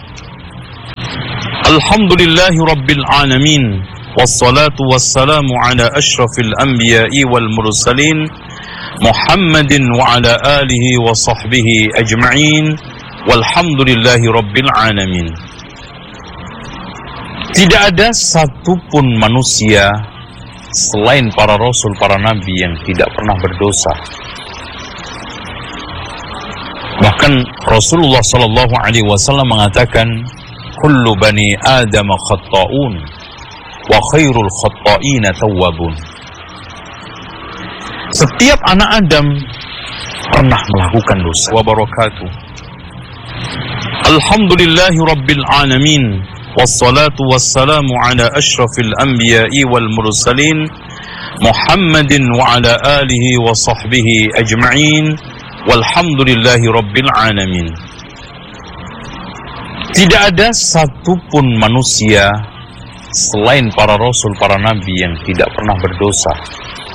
Alhamdulillahi rabbil alamin, wassalatu wassalamu ala ashrafil anbiya'i wal mursalin, Muhammadin wa ala alihi wa sahbihi ajma'in, walhamdulillahi rabbil alamin. Tidak ada satupun manusia selain para rasul, para nabi yang tidak pernah berdosa. Bahkan Rasulullah sallallahu alaihi wasallam mengatakan, kullu bani Adam khatta'un wa khairul khatta'ina tawwabun. Setiap anak Adam pernah melakukan dosa. Wabarakatuh. Alhamdulillahi Rabbil Alamin, wassalatu wassalamu ala ashrafil anbiya'i wal mursalin, Muhammadin wa ala alihi wa sahbihi ajma'in, walhamdulillahi Rabbil Alamin. Tidak ada satupun manusia selain para rasul, para nabi yang tidak pernah berdosa.